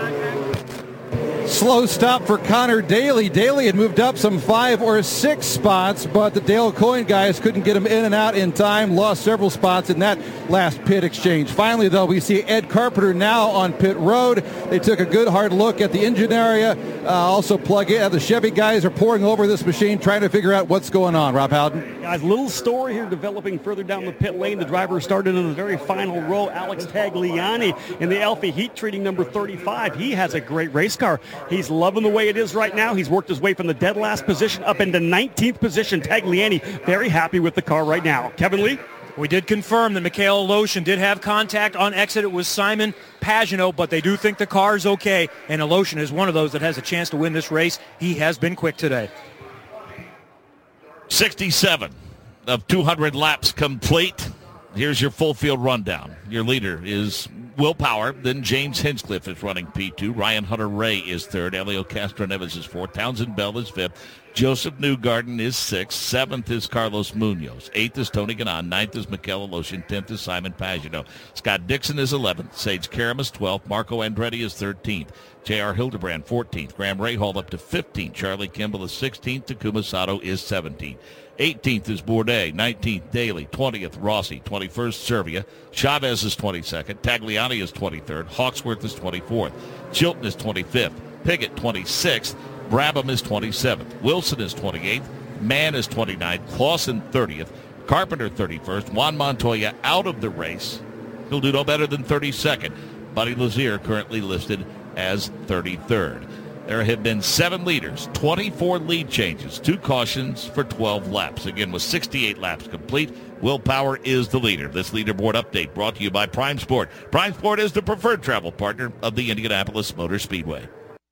Slow stop for Connor Daly. Daly had moved up some five or six spots, but the Dale Coyne guys couldn't get him in and out in time, lost several spots in that last pit exchange. Finally, though, we see Ed Carpenter now on pit road. They took a good hard look at the engine area. Uh, also plug in. Uh, the Chevy guys are pouring over this machine, trying to figure out what's going on. Rob Howden? Guys, little story here developing further down the pit lane. The driver started in the very final row, Alex Tagliani, in the Alfa heat treating number thirty-five. He has a great race car. He's loving the way it is right now. He's worked his way from the dead last position up into nineteenth position. Tagliani very happy with the car right now. Kevin Lee? We did confirm that Mikhail Loshin did have contact on exit. It was Simon Pagenaud, but they do think the car is okay, and Loshin is one of those that has a chance to win this race. He has been quick today. sixty-seven of two hundred laps complete. Here's your full field rundown. Your leader is Will Power. Then James Hinchcliffe is running P two. Ryan Hunter-Reay is third. Elio Castro-Neves is fourth. Townsend Bell is fifth. Joseph Newgarden is sixth. Seventh is Carlos Munoz. Eighth is Tony Kanaan. Ninth is Mikel Aleshin. Tenth is Simon Pagenaud. Scott Dixon is eleventh. Sage Karam is twelfth. Marco Andretti is thirteenth. J R. Hildebrand fourteenth. Graham Rahal up to fifteenth. Charlie Kimball is sixteenth. Takuma Sato is seventeenth. eighteenth is Bourdais. nineteenth, Daly. twentieth, Rossi. twenty-first, Servia. Chavez is twenty-second. Tagliani is twenty-third. Hawksworth is twenty-fourth. Chilton is twenty-fifth. Piggott, twenty-sixth. Brabham is twenty-seventh. Wilson is twenty-eighth. Mann is twenty-ninth. Clausen, thirtieth. Carpenter, thirty-first. Juan Montoya out of the race. He'll do no better than thirty-second. Buddy Lazier currently listed as thirty-third. There have been seven leaders, twenty-four lead changes, two cautions for twelve laps. Again, with sixty-eight laps complete, Will Power is the leader. This leaderboard update brought to you by Prime Sport. Prime Sport is the preferred travel partner of the Indianapolis Motor Speedway.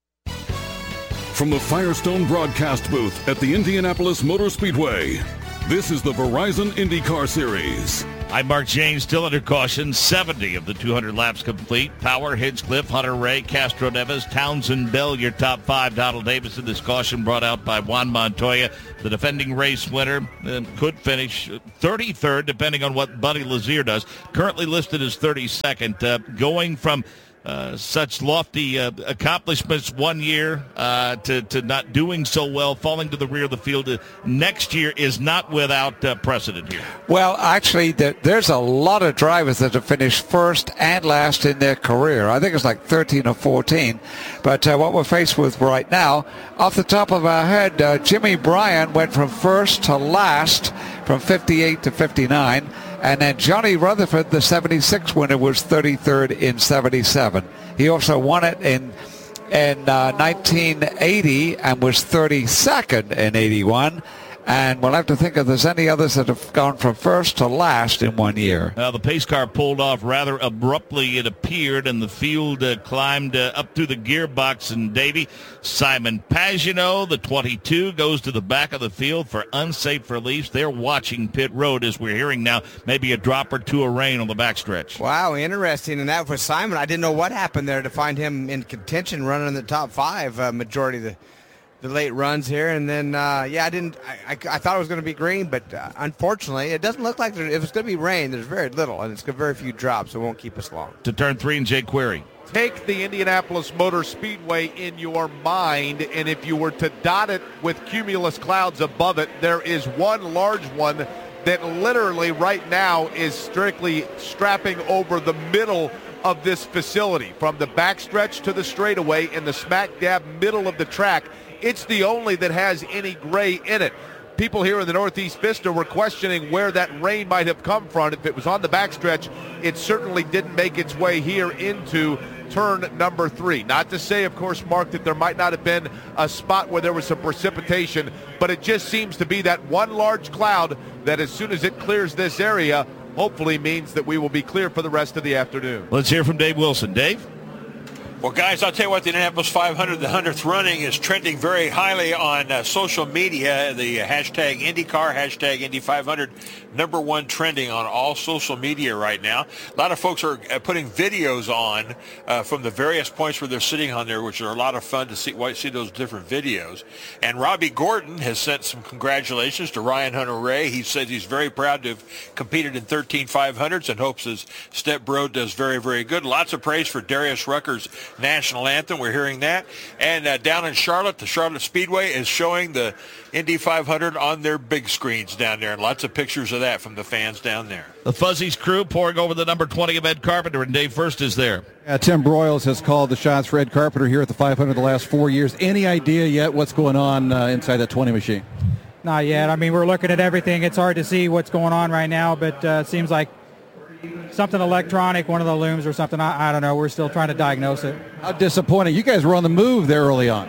From the Firestone broadcast booth at the Indianapolis Motor Speedway, this is the Verizon IndyCar Series. I'm Mark James, still under caution. seventy of the two hundred laps complete. Power, Hinchcliffe, Hunter-Reay, Castro Neves, Townsend Bell, your top five. Donald Davison, this caution brought out by Juan Montoya. The defending race winner uh, could finish thirty-third, depending on what Buddy Lazier does. Currently listed as thirty-second. Uh, going from Uh, such lofty uh, accomplishments one year uh, to, to not doing so well, falling to the rear of the field uh, next year is not without uh, precedent here. Well, actually, there, there's a lot of drivers that have finished first and last in their career. I think it's like thirteen or fourteen. But uh, what we're faced with right now, off the top of our head, uh, Jimmy Bryan went from first to last from fifty-eight to fifty-nine. And then Johnny Rutherford, the seventy-six winner, was thirty-third in seventy-seven. He also won it in in uh, nineteen eighty and was thirty-second in eighty-one. And we'll have to think if there's any others that have gone from first to last in one year. Uh, the pace car pulled off rather abruptly, it appeared, and the field uh, climbed uh, up through the gearbox. And Davey, Simon Pagenaud, the twenty-two, goes to the back of the field for unsafe release. They're watching pit road, as we're hearing now, maybe a drop or two of rain on the backstretch. Wow, interesting. And that for Simon, I didn't know what happened there to find him in contention, running in the top five uh, majority of the the late runs here. And then, uh, yeah, I didn't, I, I, I thought it was going to be green, but uh, unfortunately, it doesn't look like there, if it's going to be rain, there's very little, and it's got very few drops, so it won't keep us long. To turn three and Jake Query. Take the Indianapolis Motor Speedway in your mind, and if you were to dot it with cumulus clouds above it, there is one large one that literally right now is strictly strapping over the middle of this facility, from the backstretch to the straightaway in the smack dab middle of the track. It's the only that has any gray in it. People here in the Northeast Vista were questioning where that rain might have come from. If it was on the backstretch, it certainly didn't make its way here into turn number three. Not to say, of course, Mark, that there might not have been a spot where there was some precipitation, but it just seems to be that one large cloud that as soon as it clears this area, hopefully means that we will be clear for the rest of the afternoon. Let's hear from Dave Wilson. Dave? Well, guys, I'll tell you what, the Indianapolis five hundred, the hundredth running, is trending very highly on uh, social media. The hashtag IndyCar, hashtag Indy five hundred, number one trending on all social media right now. A lot of folks are uh, putting videos on uh, from the various points where they're sitting on there, which are a lot of fun to see, see those different videos. And Robbie Gordon has sent some congratulations to Ryan Hunter-Reay. He says he's very proud to have competed in thirteen five hundreds and hopes his stepbro does very, very good. Lots of praise for Darius Rucker's national anthem. We're hearing that. And uh, down in Charlotte, the Charlotte Speedway is showing the Indy five hundred on their big screens down there, and lots of pictures of that from the fans down there. The Fuzzies crew pouring over the number twenty of Ed Carpenter, and Dave First is there. Yeah, Tim Broyles has called the shots for Ed Carpenter here at the five hundred the last four years. Any idea yet what's going on uh, inside that twenty machine? Not yet. I mean, we're looking at everything. It's hard to see what's going on right now, but uh, it seems like something electronic, one of the looms or something. I, I don't know. We're still trying to diagnose it. How disappointing. You guys were on the move there early on.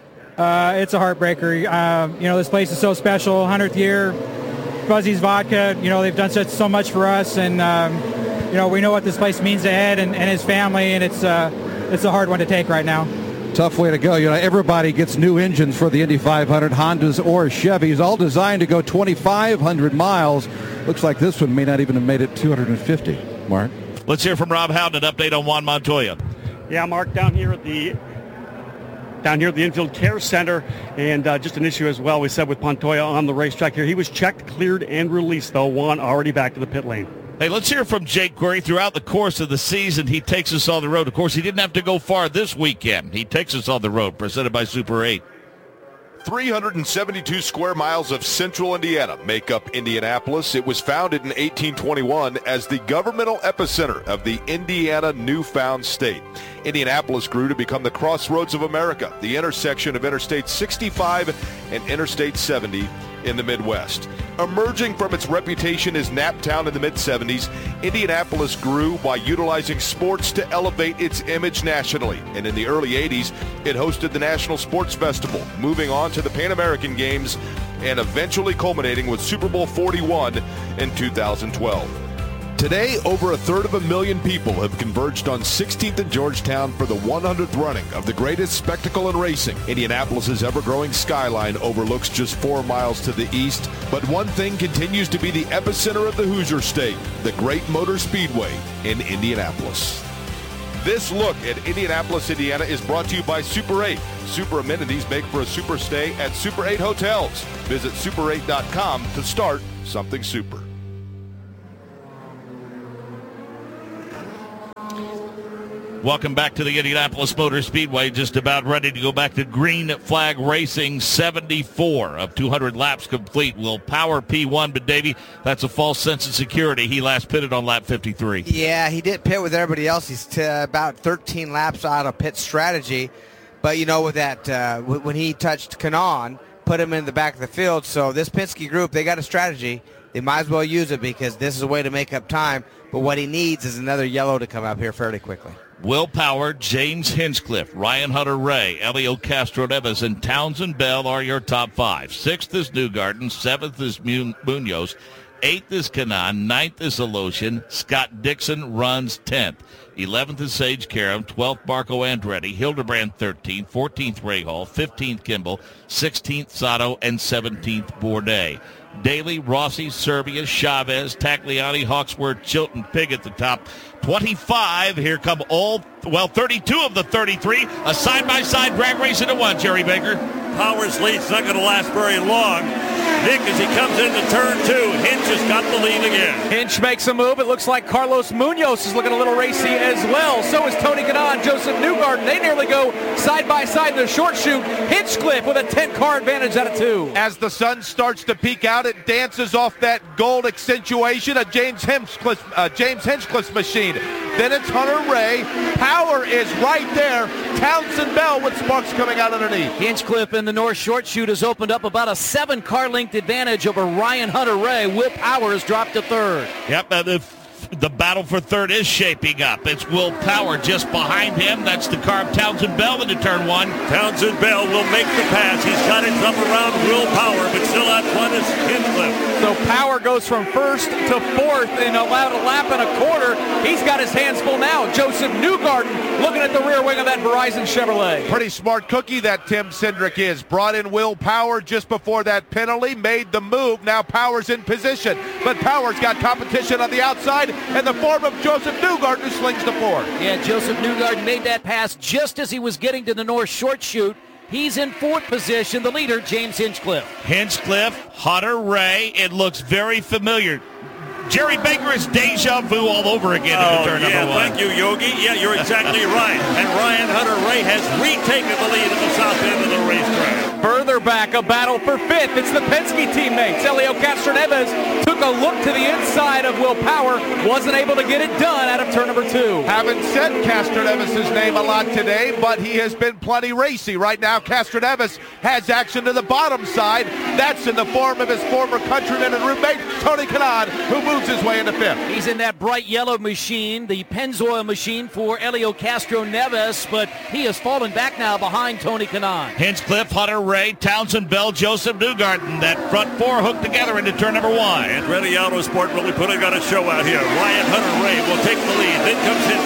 Uh, it's a heartbreaker. Uh, you know, this place is so special. hundredth year, Fuzzy's Vodka. You know, they've done such so much for us, and um, you know, we know what this place means to Ed and, and his family, and it's uh, it's a hard one to take right now. Tough way to go. You know, everybody gets new engines for the Indy five hundred, Hondas or Chevys, all designed to go twenty-five hundred miles. Looks like this one may not even have made it two hundred fifty. Mark? Let's hear from Rob Howden, an update on Juan Montoya. Yeah, Mark, down here at the down here at the Infield Care Center. And uh, just an issue as well, we said, with Montoya on the racetrack here. He was checked, cleared, and released, though. Juan already back to the pit lane. Hey, let's hear from Jake Query. Throughout the course of the season, he takes us on the road. Of course, he didn't have to go far this weekend. He takes us on the road, presented by Super eight. three hundred seventy-two square miles of central Indiana make up Indianapolis. It was founded in eighteen twenty-one as the governmental epicenter of the Indiana newfound state. Indianapolis grew to become the crossroads of America, the intersection of Interstate sixty-five and Interstate seventy in the Midwest. Emerging from its reputation as Naptown in the mid-seventies, Indianapolis grew by utilizing sports to elevate its image nationally. And in the early eighties, it hosted the National Sports Festival, moving on to the Pan American Games and eventually culminating with Super Bowl forty-one in two thousand twelve. Today, over a third of a million people have converged on sixteenth and Georgetown for the one hundredth running of the greatest spectacle in racing. Indianapolis's ever-growing skyline overlooks just four miles to the east, but one thing continues to be the epicenter of the Hoosier State, the Great Motor Speedway in Indianapolis. This look at Indianapolis, Indiana is brought to you by Super eight. Super amenities make for a super stay at Super eight Hotels. Visit super eight dot com to start something super. Welcome back to the Indianapolis Motor Speedway. Just about ready to go back to Green Flag Racing. seventy-four of two hundred laps complete. Will Power P one, but Davey, that's a false sense of security. He last pitted on lap fifty-three. Yeah, he did pit with everybody else. He's t- about thirteen laps out of pit strategy. But, you know, with that, uh, when he touched Kanaan, put him in the back of the field. So this Penske group, they got a strategy. They might as well use it because this is a way to make up time. But what he needs is another yellow to come up here fairly quickly. Will Power, James Hinchcliffe, Ryan Hunter-Reay, Elio Castro-Neves, and Townsend Bell are your top five. Sixth is Newgarden. Seventh is Munoz. Eighth is Kanaan. Ninth is Alotian. Scott Dixon runs tenth. Eleventh is Sage Karam. Twelfth, Marco Andretti. Hildebrand thirteenth. Fourteenth, Rahal. Fifteenth, Kimball. Sixteenth, Sato. And seventeenth, Bourdais. Daly, Rossi, Serbia, Chavez, Tagliani, Hawksworth, Chilton, Pig at the top. twenty-five. Here come all, well, thirty-two of the thirty-three. A side-by-side drag race into one, Jerry Baker. Power's lead's not going to last very long. Nick, as he comes into turn two, Hinch has got the lead again. Hinch makes a move. It looks like Carlos Munoz is looking a little racy as well. So is Tony Kanaan, Joseph Newgarden. They nearly go side by side in the short shoot. Hinchcliffe with a ten-car advantage out of two. As the sun starts to peek out, it dances off that gold accentuation of James Hinchcliffe, uh, James Hinchcliffe's machine. Then it's Hunter-Reay. Power is right there. Townsend Bell with sparks coming out underneath. Hinchcliffe in the North Short Shoot has opened up about a seven-car length advantage over Ryan Hunter-Reay. Will Power has dropped to third. Yep, uh, the, the battle for third is shaping up. It's Will Power just behind him. That's the car of Townsend Bell into turn one. Townsend Bell will make the pass. He's got it up around Will Power, but still out front is Hinchcliffe. So Power goes from first to fourth and allowed a lap and a quarter. He's got his hands full now. Joseph Newgarden looking at the rear wing of that Verizon Chevrolet. Pretty smart cookie that Tim Cindric is. Brought in Will Power just before that penalty, made the move. Now Power's in position, but Power's got competition on the outside in the form of Joseph Newgarden, who slings the fourth. Yeah, Joseph Newgarden made that pass just as he was getting to the North Short Shoot. He's in fourth position, the leader, James Hinchcliffe. Hinchcliffe, Hunter-Reay, it looks very familiar. Jerry Baker is deja vu all over again oh, in turn yeah, number one. Thank you, Yogi. Yeah, you're exactly right. And Ryan Hunter-Reay has retaken the lead at the south end of the racetrack. Further back, a battle for fifth. It's the Penske teammates. Elio Castro-Neves took a look to the inside of Will Power. Wasn't able to get it done out of turn number two. Haven't said Castro-Neves' name a lot today, but he has been plenty racy. Right now, Castro-Neves has action to the bottom side. That's in the form of his former countryman and roommate, Tony Kanaan, who moves his way into fifth. He's in that bright yellow machine, the Pennzoil machine for Elio Castro-Neves, but he has fallen back now behind Tony Kanaan. Hinchcliffe, Hunter-Reay, Townsend Bell, Joseph Newgarden. That front four hooked together into turn number one. And Andretti Autosport really putting on a show out here. Ryan Hunter-Reay will take the lead. Then comes in the fifth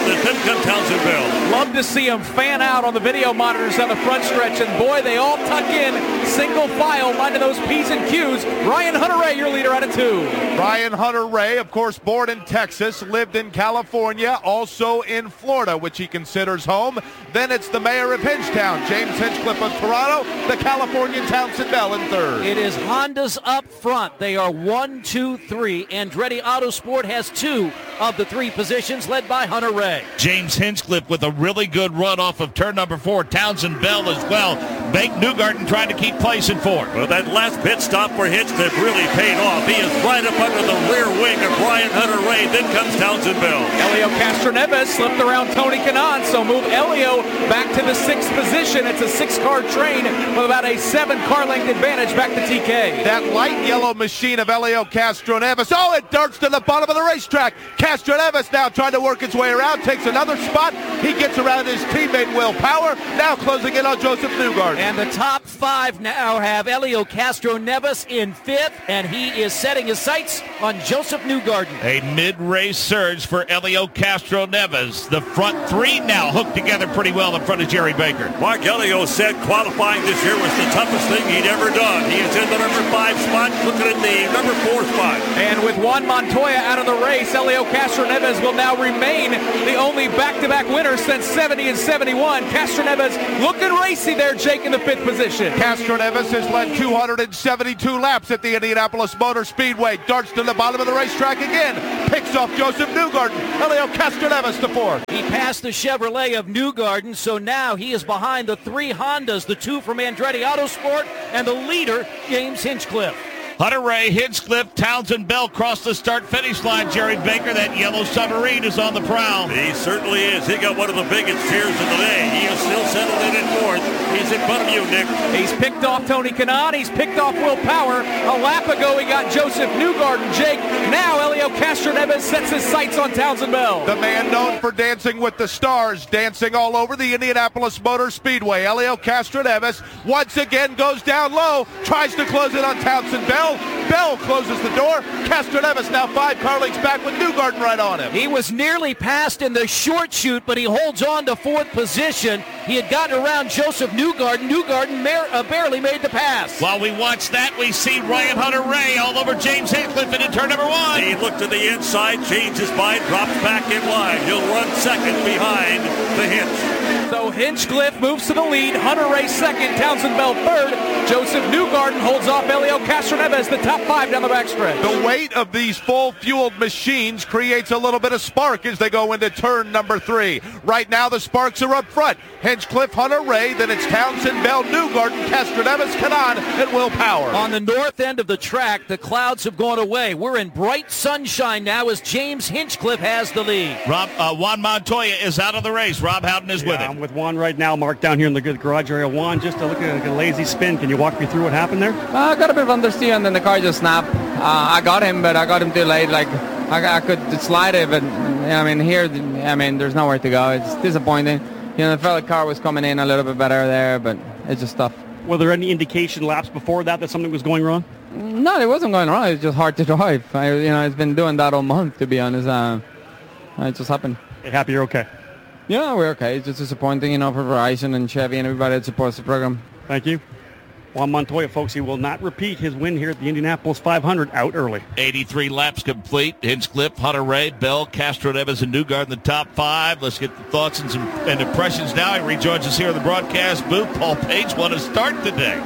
comes Townsend Bell. Love to see them fan out on the video monitors on the front stretch, and boy, they all tuck in single file, minding those P's and Q's. Ryan Hunter-Reay, your leader out of two. Ryan Hunter-Reay, of course, born in Texas, lived in California, also in Florida, which he considers home. Then it's the mayor of Hingetown, James Hinchcliffe of Toronto, the Californian Townsend Bell in third. It is Honda's up front. They are one, two, three. Andretti Autosport has two of the three positions, led by Hunter-Reay. James Hinchcliffe with a really good run off of turn number four. Townsend Bell as well. Bank Newgarden trying to keep place in fourth. Well, that last pit stop for Hinchcliffe really paid off. He is right up under the rear wing of Ryan Hunter-Reay. Then comes Townsend Bell. Elio Castroneves slipped around Tony Kanaan, so move Elio back to the sixth position. It's a six-car train with about a seven-car length advantage back to T K. That light yellow machine of Elio Castroneves. Oh, it darts to the bottom of the racetrack. Castroneves now trying to work his way around, takes another spot. He gets around his teammate Will Power, now closing in on Joseph Newgarden. And the top five now have Elio Castroneves in fifth, and he is setting his sights on Joseph Newgarden. A mid-race surge for Elio Castroneves. The front three now hooked together pretty well in front of Jerry Baker. Mark Elio said qualifying this year was the toughest thing he'd ever done. He is in the number five spot, looking at the number four spot. And with Juan Montoya out of the race, Elio Castroneves will now remain the only back-to-back winner since seventy and seventy-one. Castroneves looking racy there, Jake, in the fifth position. Castroneves has led two hundred seventy-two laps at the Indianapolis Motor Speedway. Darts to the bottom of the racetrack again. Picks off Joseph Newgarden. Elio Castroneves to fourth. He passed the Chevrolet of Newgarden, so now he is behind the three Hondas, the two from Andretti Autosport, and the leader, James Hinchcliffe. Hunter-Reay, Hinchcliffe, Townsend Bell cross the start-finish line. Jerry Baker, that yellow submarine, is on the prowl. He certainly is. He got one of the biggest cheers of the day. He is still settled in at fourth. He's in front of you, Nick. He's picked off Tony Kanaan. He's picked off Will Power. A lap ago, he got Joseph Newgarden. Jake, now Elio Castroneves sets his sights on Townsend Bell. The man known for dancing with the stars, dancing all over the Indianapolis Motor Speedway. Elio Castroneves once again goes down low, tries to close it on Townsend Bell. Bell closes the door. Castroneves now five car lengths back with Newgarden right on him. He was nearly passed in the short shoot, but he holds on to fourth position. He had gotten around Joseph Newgarden. Newgarden mar- uh, barely made the pass. While we watch that, we see Ryan Hunter-Reay all over James Hinchcliffe into turn number one. He looked to the inside, changed his mind, drops back in line. He'll run second behind the Hinch. So Hinchcliffe moves to the lead. Hunter-Reay second, Townsend Bell third. Joseph Newgarden holds off Elio Castroneves, the top five down the backstretch. The weight of these full-fueled machines creates a little bit of spark as they go into turn number three. Right now, the sparks are up front. Hinchcliffe, Hunter-Reay, then it's Townsend Bell, Newgarden, Castroneves, Kanaan, and Will Power. On the north end of the track, the clouds have gone away. We're in bright sunshine now as James Hinchcliffe has the lead. Rob, uh, Juan Montoya is out of the race. Rob Howden is yeah, with him. I'm with Juan right now. Mark down here in the garage area. Juan, just looking at a lazy spin. Can you walk me through what happened there? Uh, I got a bit of understeer and then the car just snapped. Uh, I got him, but I got him too late. Like I, I could slide it, but I mean here, I mean there's nowhere to go. It's disappointing. You know, I felt the car was coming in a little bit better there, but it's just tough. Were there any indication laps before that that something was going wrong? No, it wasn't going wrong. It's just hard to drive. I, you know, it's been doing that all month, to be honest. Uh, it just happened. Hey, happy you're okay? Yeah, we're okay. It's just disappointing, you know, for Verizon and Chevy and everybody that supports the program. Thank you. Juan Montoya, folks, he will not repeat his win here at the Indianapolis five hundred out early. eighty-three laps complete. Hinchcliffe, Hunter-Reay, Bell, Castroneves, and Newgarden, the top five. Let's get the thoughts and, some, and impressions now. He rejoins us here in the broadcast booth. Paul Page, want to start today?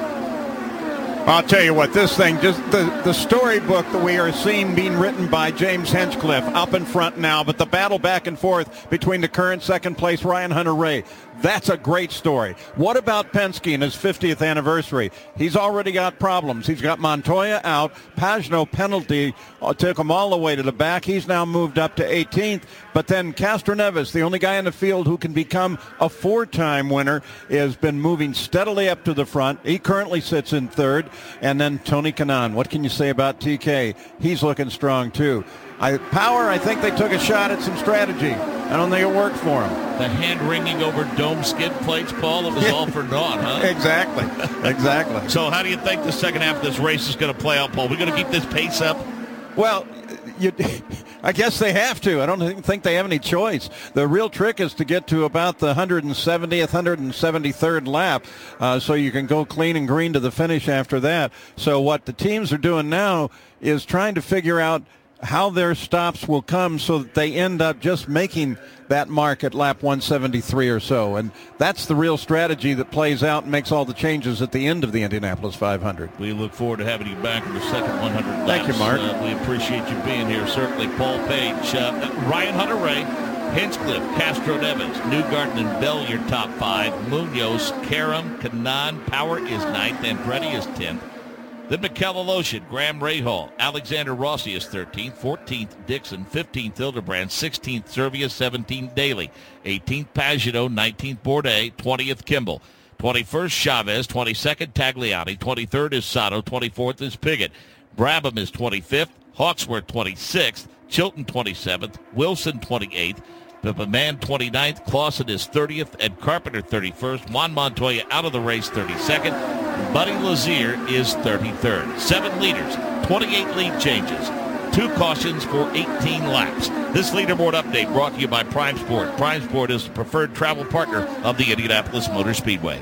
I'll tell you what, this thing, just the, the storybook that we are seeing being written by James Hinchcliffe up in front now, but the battle back and forth between the current second place Ryan Hunter-Reay, that's a great story. What about Penske and his fiftieth anniversary? He's already got problems. He's got Montoya out. Pagenaud penalty uh, took him all the way to the back. He's now moved up to eighteenth. But then Castroneves, the only guy in the field who can become a four-time winner, has been moving steadily up to the front. He currently sits in third. And then Tony Kanaan. What can you say about T K? He's looking strong, too. I, Power, I think they took a shot at some strategy. I don't think it worked for him. The hand-wringing over dome skid plates, Paul, it was all for naught, huh? Exactly. Exactly. So how do you think the second half of this race is going to play out, Paul? We're going to keep this pace up? Well, you, I guess they have to. I don't think they have any choice. The real trick is to get to about the one hundred seventieth, one hundred seventy-third lap, uh, so you can go clean and green to the finish after that. So what the teams are doing now is trying to figure out how their stops will come so that they end up just making that mark at lap one seventy-three or so. And that's the real strategy that plays out and makes all the changes at the end of the Indianapolis five hundred. We look forward to having you back in the second one hundred laps. Thank you, Mark. Uh, we appreciate you being here. Certainly, Paul Page, uh, Ryan Hunter-Reay, Hinchcliffe, Castro Neves, Newgarden and Bell, your top five. Munoz, Karam, Kanaan, Power is ninth, and Andretti is tenth. Then Mikel Aloshin, Graham Rahal, Alexander Rossi is thirteenth, fourteenth Dixon, fifteenth Hildebrand, sixteenth Servia, seventeenth Daly, eighteenth Pagenaud, nineteenth Bourdais, twentieth Kimball, twenty-first Chavez, twenty-second Tagliani, twenty-third is Sato, twenty-fourth is Piggott, Brabham is twenty-fifth, Hawksworth twenty-sixth, Chilton twenty-seventh, Wilson twenty-eighth, Pippaman twenty-ninth, Clausen is thirtieth, Ed Carpenter thirty-first, Juan Montoya out of the race thirty-second, Buddy Lazier is thirty-third. Seven leaders, twenty-eight lead changes, two cautions for eighteen laps. This leaderboard update brought to you by Prime Sport. Prime Sport is the preferred travel partner of the Indianapolis Motor Speedway.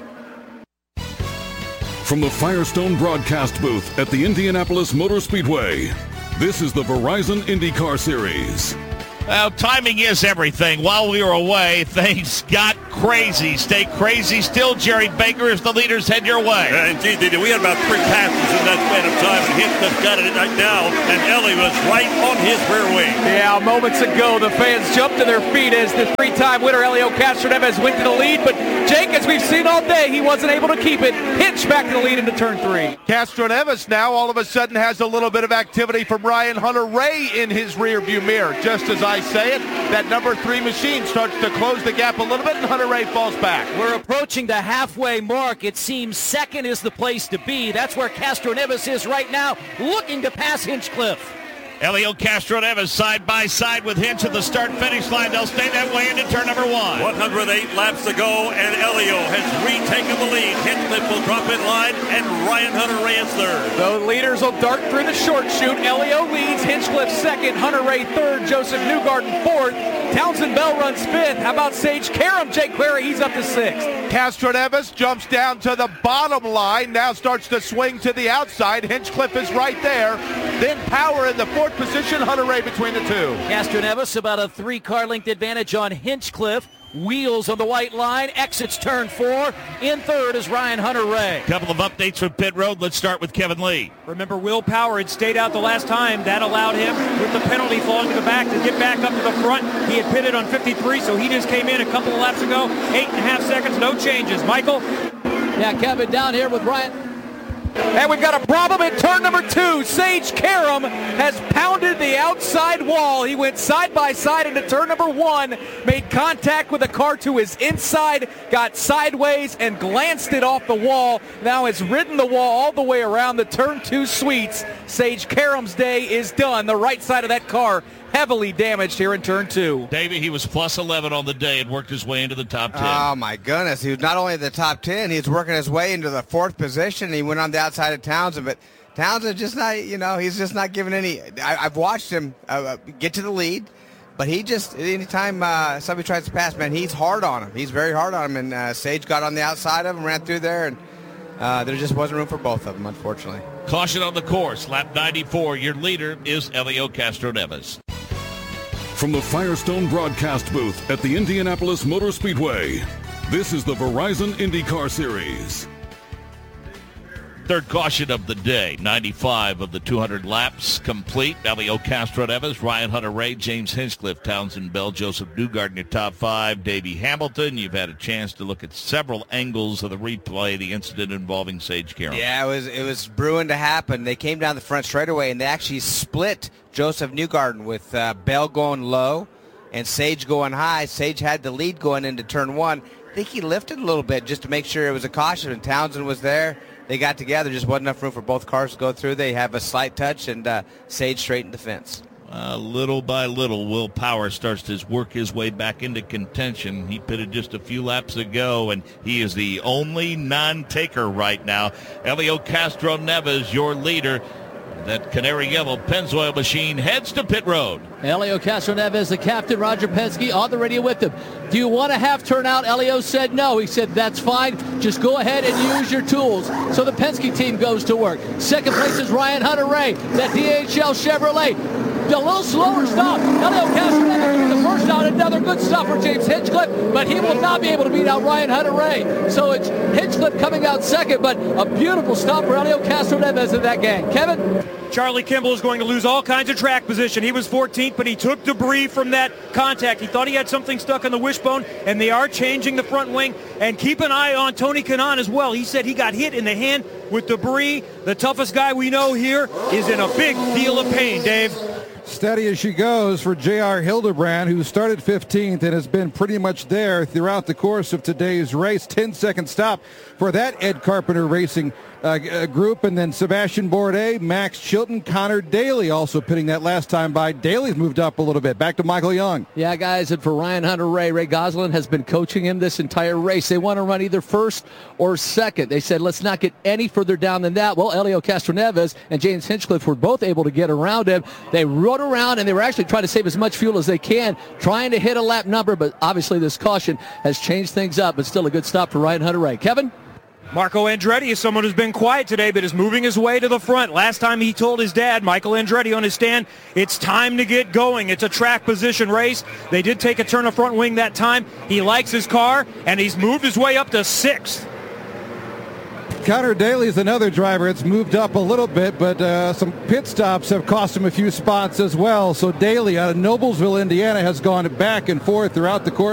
From the Firestone broadcast booth at the Indianapolis Motor Speedway, this is the Verizon IndyCar Series. Well, timing is everything. While we were away, things got crazy. Stay crazy still, Jerry Baker, as the leaders head your way. Uh, indeed, they did. We had about three passes in that span of time, and Hinchcliffe got it right now, and Ellie was right on his rear wing. Yeah, moments ago, the fans jumped to their feet as the three-time winner, Helio Castroneves, went to the lead. But, Jake, as we've seen all day, he wasn't able to keep it. Hinch back to the lead into turn three. Castroneves now all of a sudden has a little bit of activity from Ryan Hunter-Reay in his rearview mirror. Just as I say it, that number three machine starts to close the gap a little bit, and Hunter-Reay falls back. We're approaching the halfway mark. It seems second is the place to be. That's where Castroneves is right now, looking to pass Hinchcliffe. Elio Castroneves side by side with Hinch at the start-finish line. They'll stay that way into turn number one. one hundred eight laps to go, and Elio has retaken the lead. Hinchcliffe will drop in line, and Ryan Hunter-Reay is third. The leaders will dart through the short chute. Elio leads, Hinchcliffe second, Hunter-Reay third, Joseph Newgarden fourth. Townsend Bell runs fifth. How about Sage Karam? Jake Clary, he's up to sixth. Castroneves jumps down to the bottom line, now starts to swing to the outside. Hinchcliffe is right there. Then Power in the fourth position, Hunter-Reay between the two. Castroneves about a three-car length advantage on Hinchcliffe. Wheels on the white line, exits turn four. In third is Ryan Hunter-Reay. Couple of updates from pit road. Let's start with Kevin Lee. Remember, Will Power had stayed out the last time. That allowed him, with the penalty falling to the back, to get back up to the front. He had pitted on fifty-three, so he just came in a couple of laps ago. Eight and a half seconds, no changes. Michael? Yeah, Kevin, down here with Ryan. And we've got a problem in turn number two. Sage Karam has pounded the outside wall. He went side by side into turn number one, made contact with the car to his inside, got sideways and glanced it off the wall. Now has ridden the wall all the way around the turn two suites. Sage Karam's day is done. The right side of that car heavily damaged here in turn two. Davey, he was plus eleven on the day and worked his way into the top ten. Oh, my goodness. He was not only the top ten, he was working his way into the fourth position. He went on the outside of Townsend, but Townsend just not, you know, he's just not giving any. I, I've watched him uh, get to the lead, but he just, anytime uh, somebody tries to pass, man, he's hard on him. He's very hard on him, and uh, Sage got on the outside of him, ran through there, and uh, there just wasn't room for both of them, unfortunately. Caution on the course. Lap ninety-four. Your leader is Elio Castroneves. From the Firestone broadcast booth at the Indianapolis Motor Speedway, this is the Verizon IndyCar Series. Third caution of the day. ninety-five of the two hundred laps complete. Elio Castroneves, Ryan Hunter-Reay, James Hinchcliffe, Townsend Bell, Joseph Newgarden, your top five. Davey Hamilton. You've had a chance to look at several angles of the replay, the incident involving Sage Karam. Yeah, it was it was brewing to happen. They came down the front straightaway, and they actually split Joseph Newgarden with uh, Bell going low and Sage going high. Sage had the lead going into turn one. I think he lifted a little bit just to make sure it was a caution, and Townsend was there. They got together. Just wasn't enough room for both cars to go through. They have a slight touch, and uh, Sage straightened the fence. Uh, little by little, Will Power starts to work his way back into contention. He pitted just a few laps ago, and he is the only non-taker right now. Elio Castroneves, your leader. That canary yellow Pennzoil machine heads to pit road. Elio Castroneves, the captain, Roger Penske on the radio with him. Do you want a half turnout? Elio said no. He said that's fine. Just go ahead and use your tools. So the Penske team goes to work. Second place is Ryan Hunter-Reay, that D H L Chevrolet. A little slower stop. Elio Castroneves the first out. Another good stop for James Hinchcliffe, but he will not be able to beat out Ryan Hunter-Reay. So it's Hinchcliffe coming out second, but a beautiful stop for Elio Castroneves in that gang. Kevin? Charlie Kimball is going to lose all kinds of track position. He was fourteenth, but he took debris from that contact. He thought he had something stuck in the wishbone, and they are changing the front wing. And keep an eye on Tony Kanaan as well. He said he got hit in the hand with debris. The toughest guy we know here is in a big deal of pain, Dave. Steady as she goes for J R Hildebrand, who started fifteenth and has been pretty much there throughout the course of today's race. ten-second stop for that Ed Carpenter Racing uh, group. And then Sebastian Bourdais, Max Chilton, Connor Daly also pitting that last time by. Daly's moved up a little bit. Back to Michael Young. Yeah, guys, and for Ryan Hunter-Reay, Ray Gosselin has been coaching him this entire race. They want to run either first or second. They said, let's not get any further down than that. Well, Elio Castroneves and James Hinchcliffe were both able to get around him. They rode around, and they were actually trying to save as much fuel as they can, trying to hit a lap number, but obviously this caution has changed things up, but still a good stop for Ryan Hunter-Reay. Kevin? Marco Andretti is someone who's been quiet today, but is moving his way to the front. Last time he told his dad, Michael Andretti, on his stand, it's time to get going. It's a track position race. They did take a turn of front wing that time. He likes his car, and he's moved his way up to sixth. Connor Daly is another driver. It's moved up a little bit, but uh, some pit stops have cost him a few spots as well. So Daly out of Noblesville, Indiana, has gone back and forth throughout the course.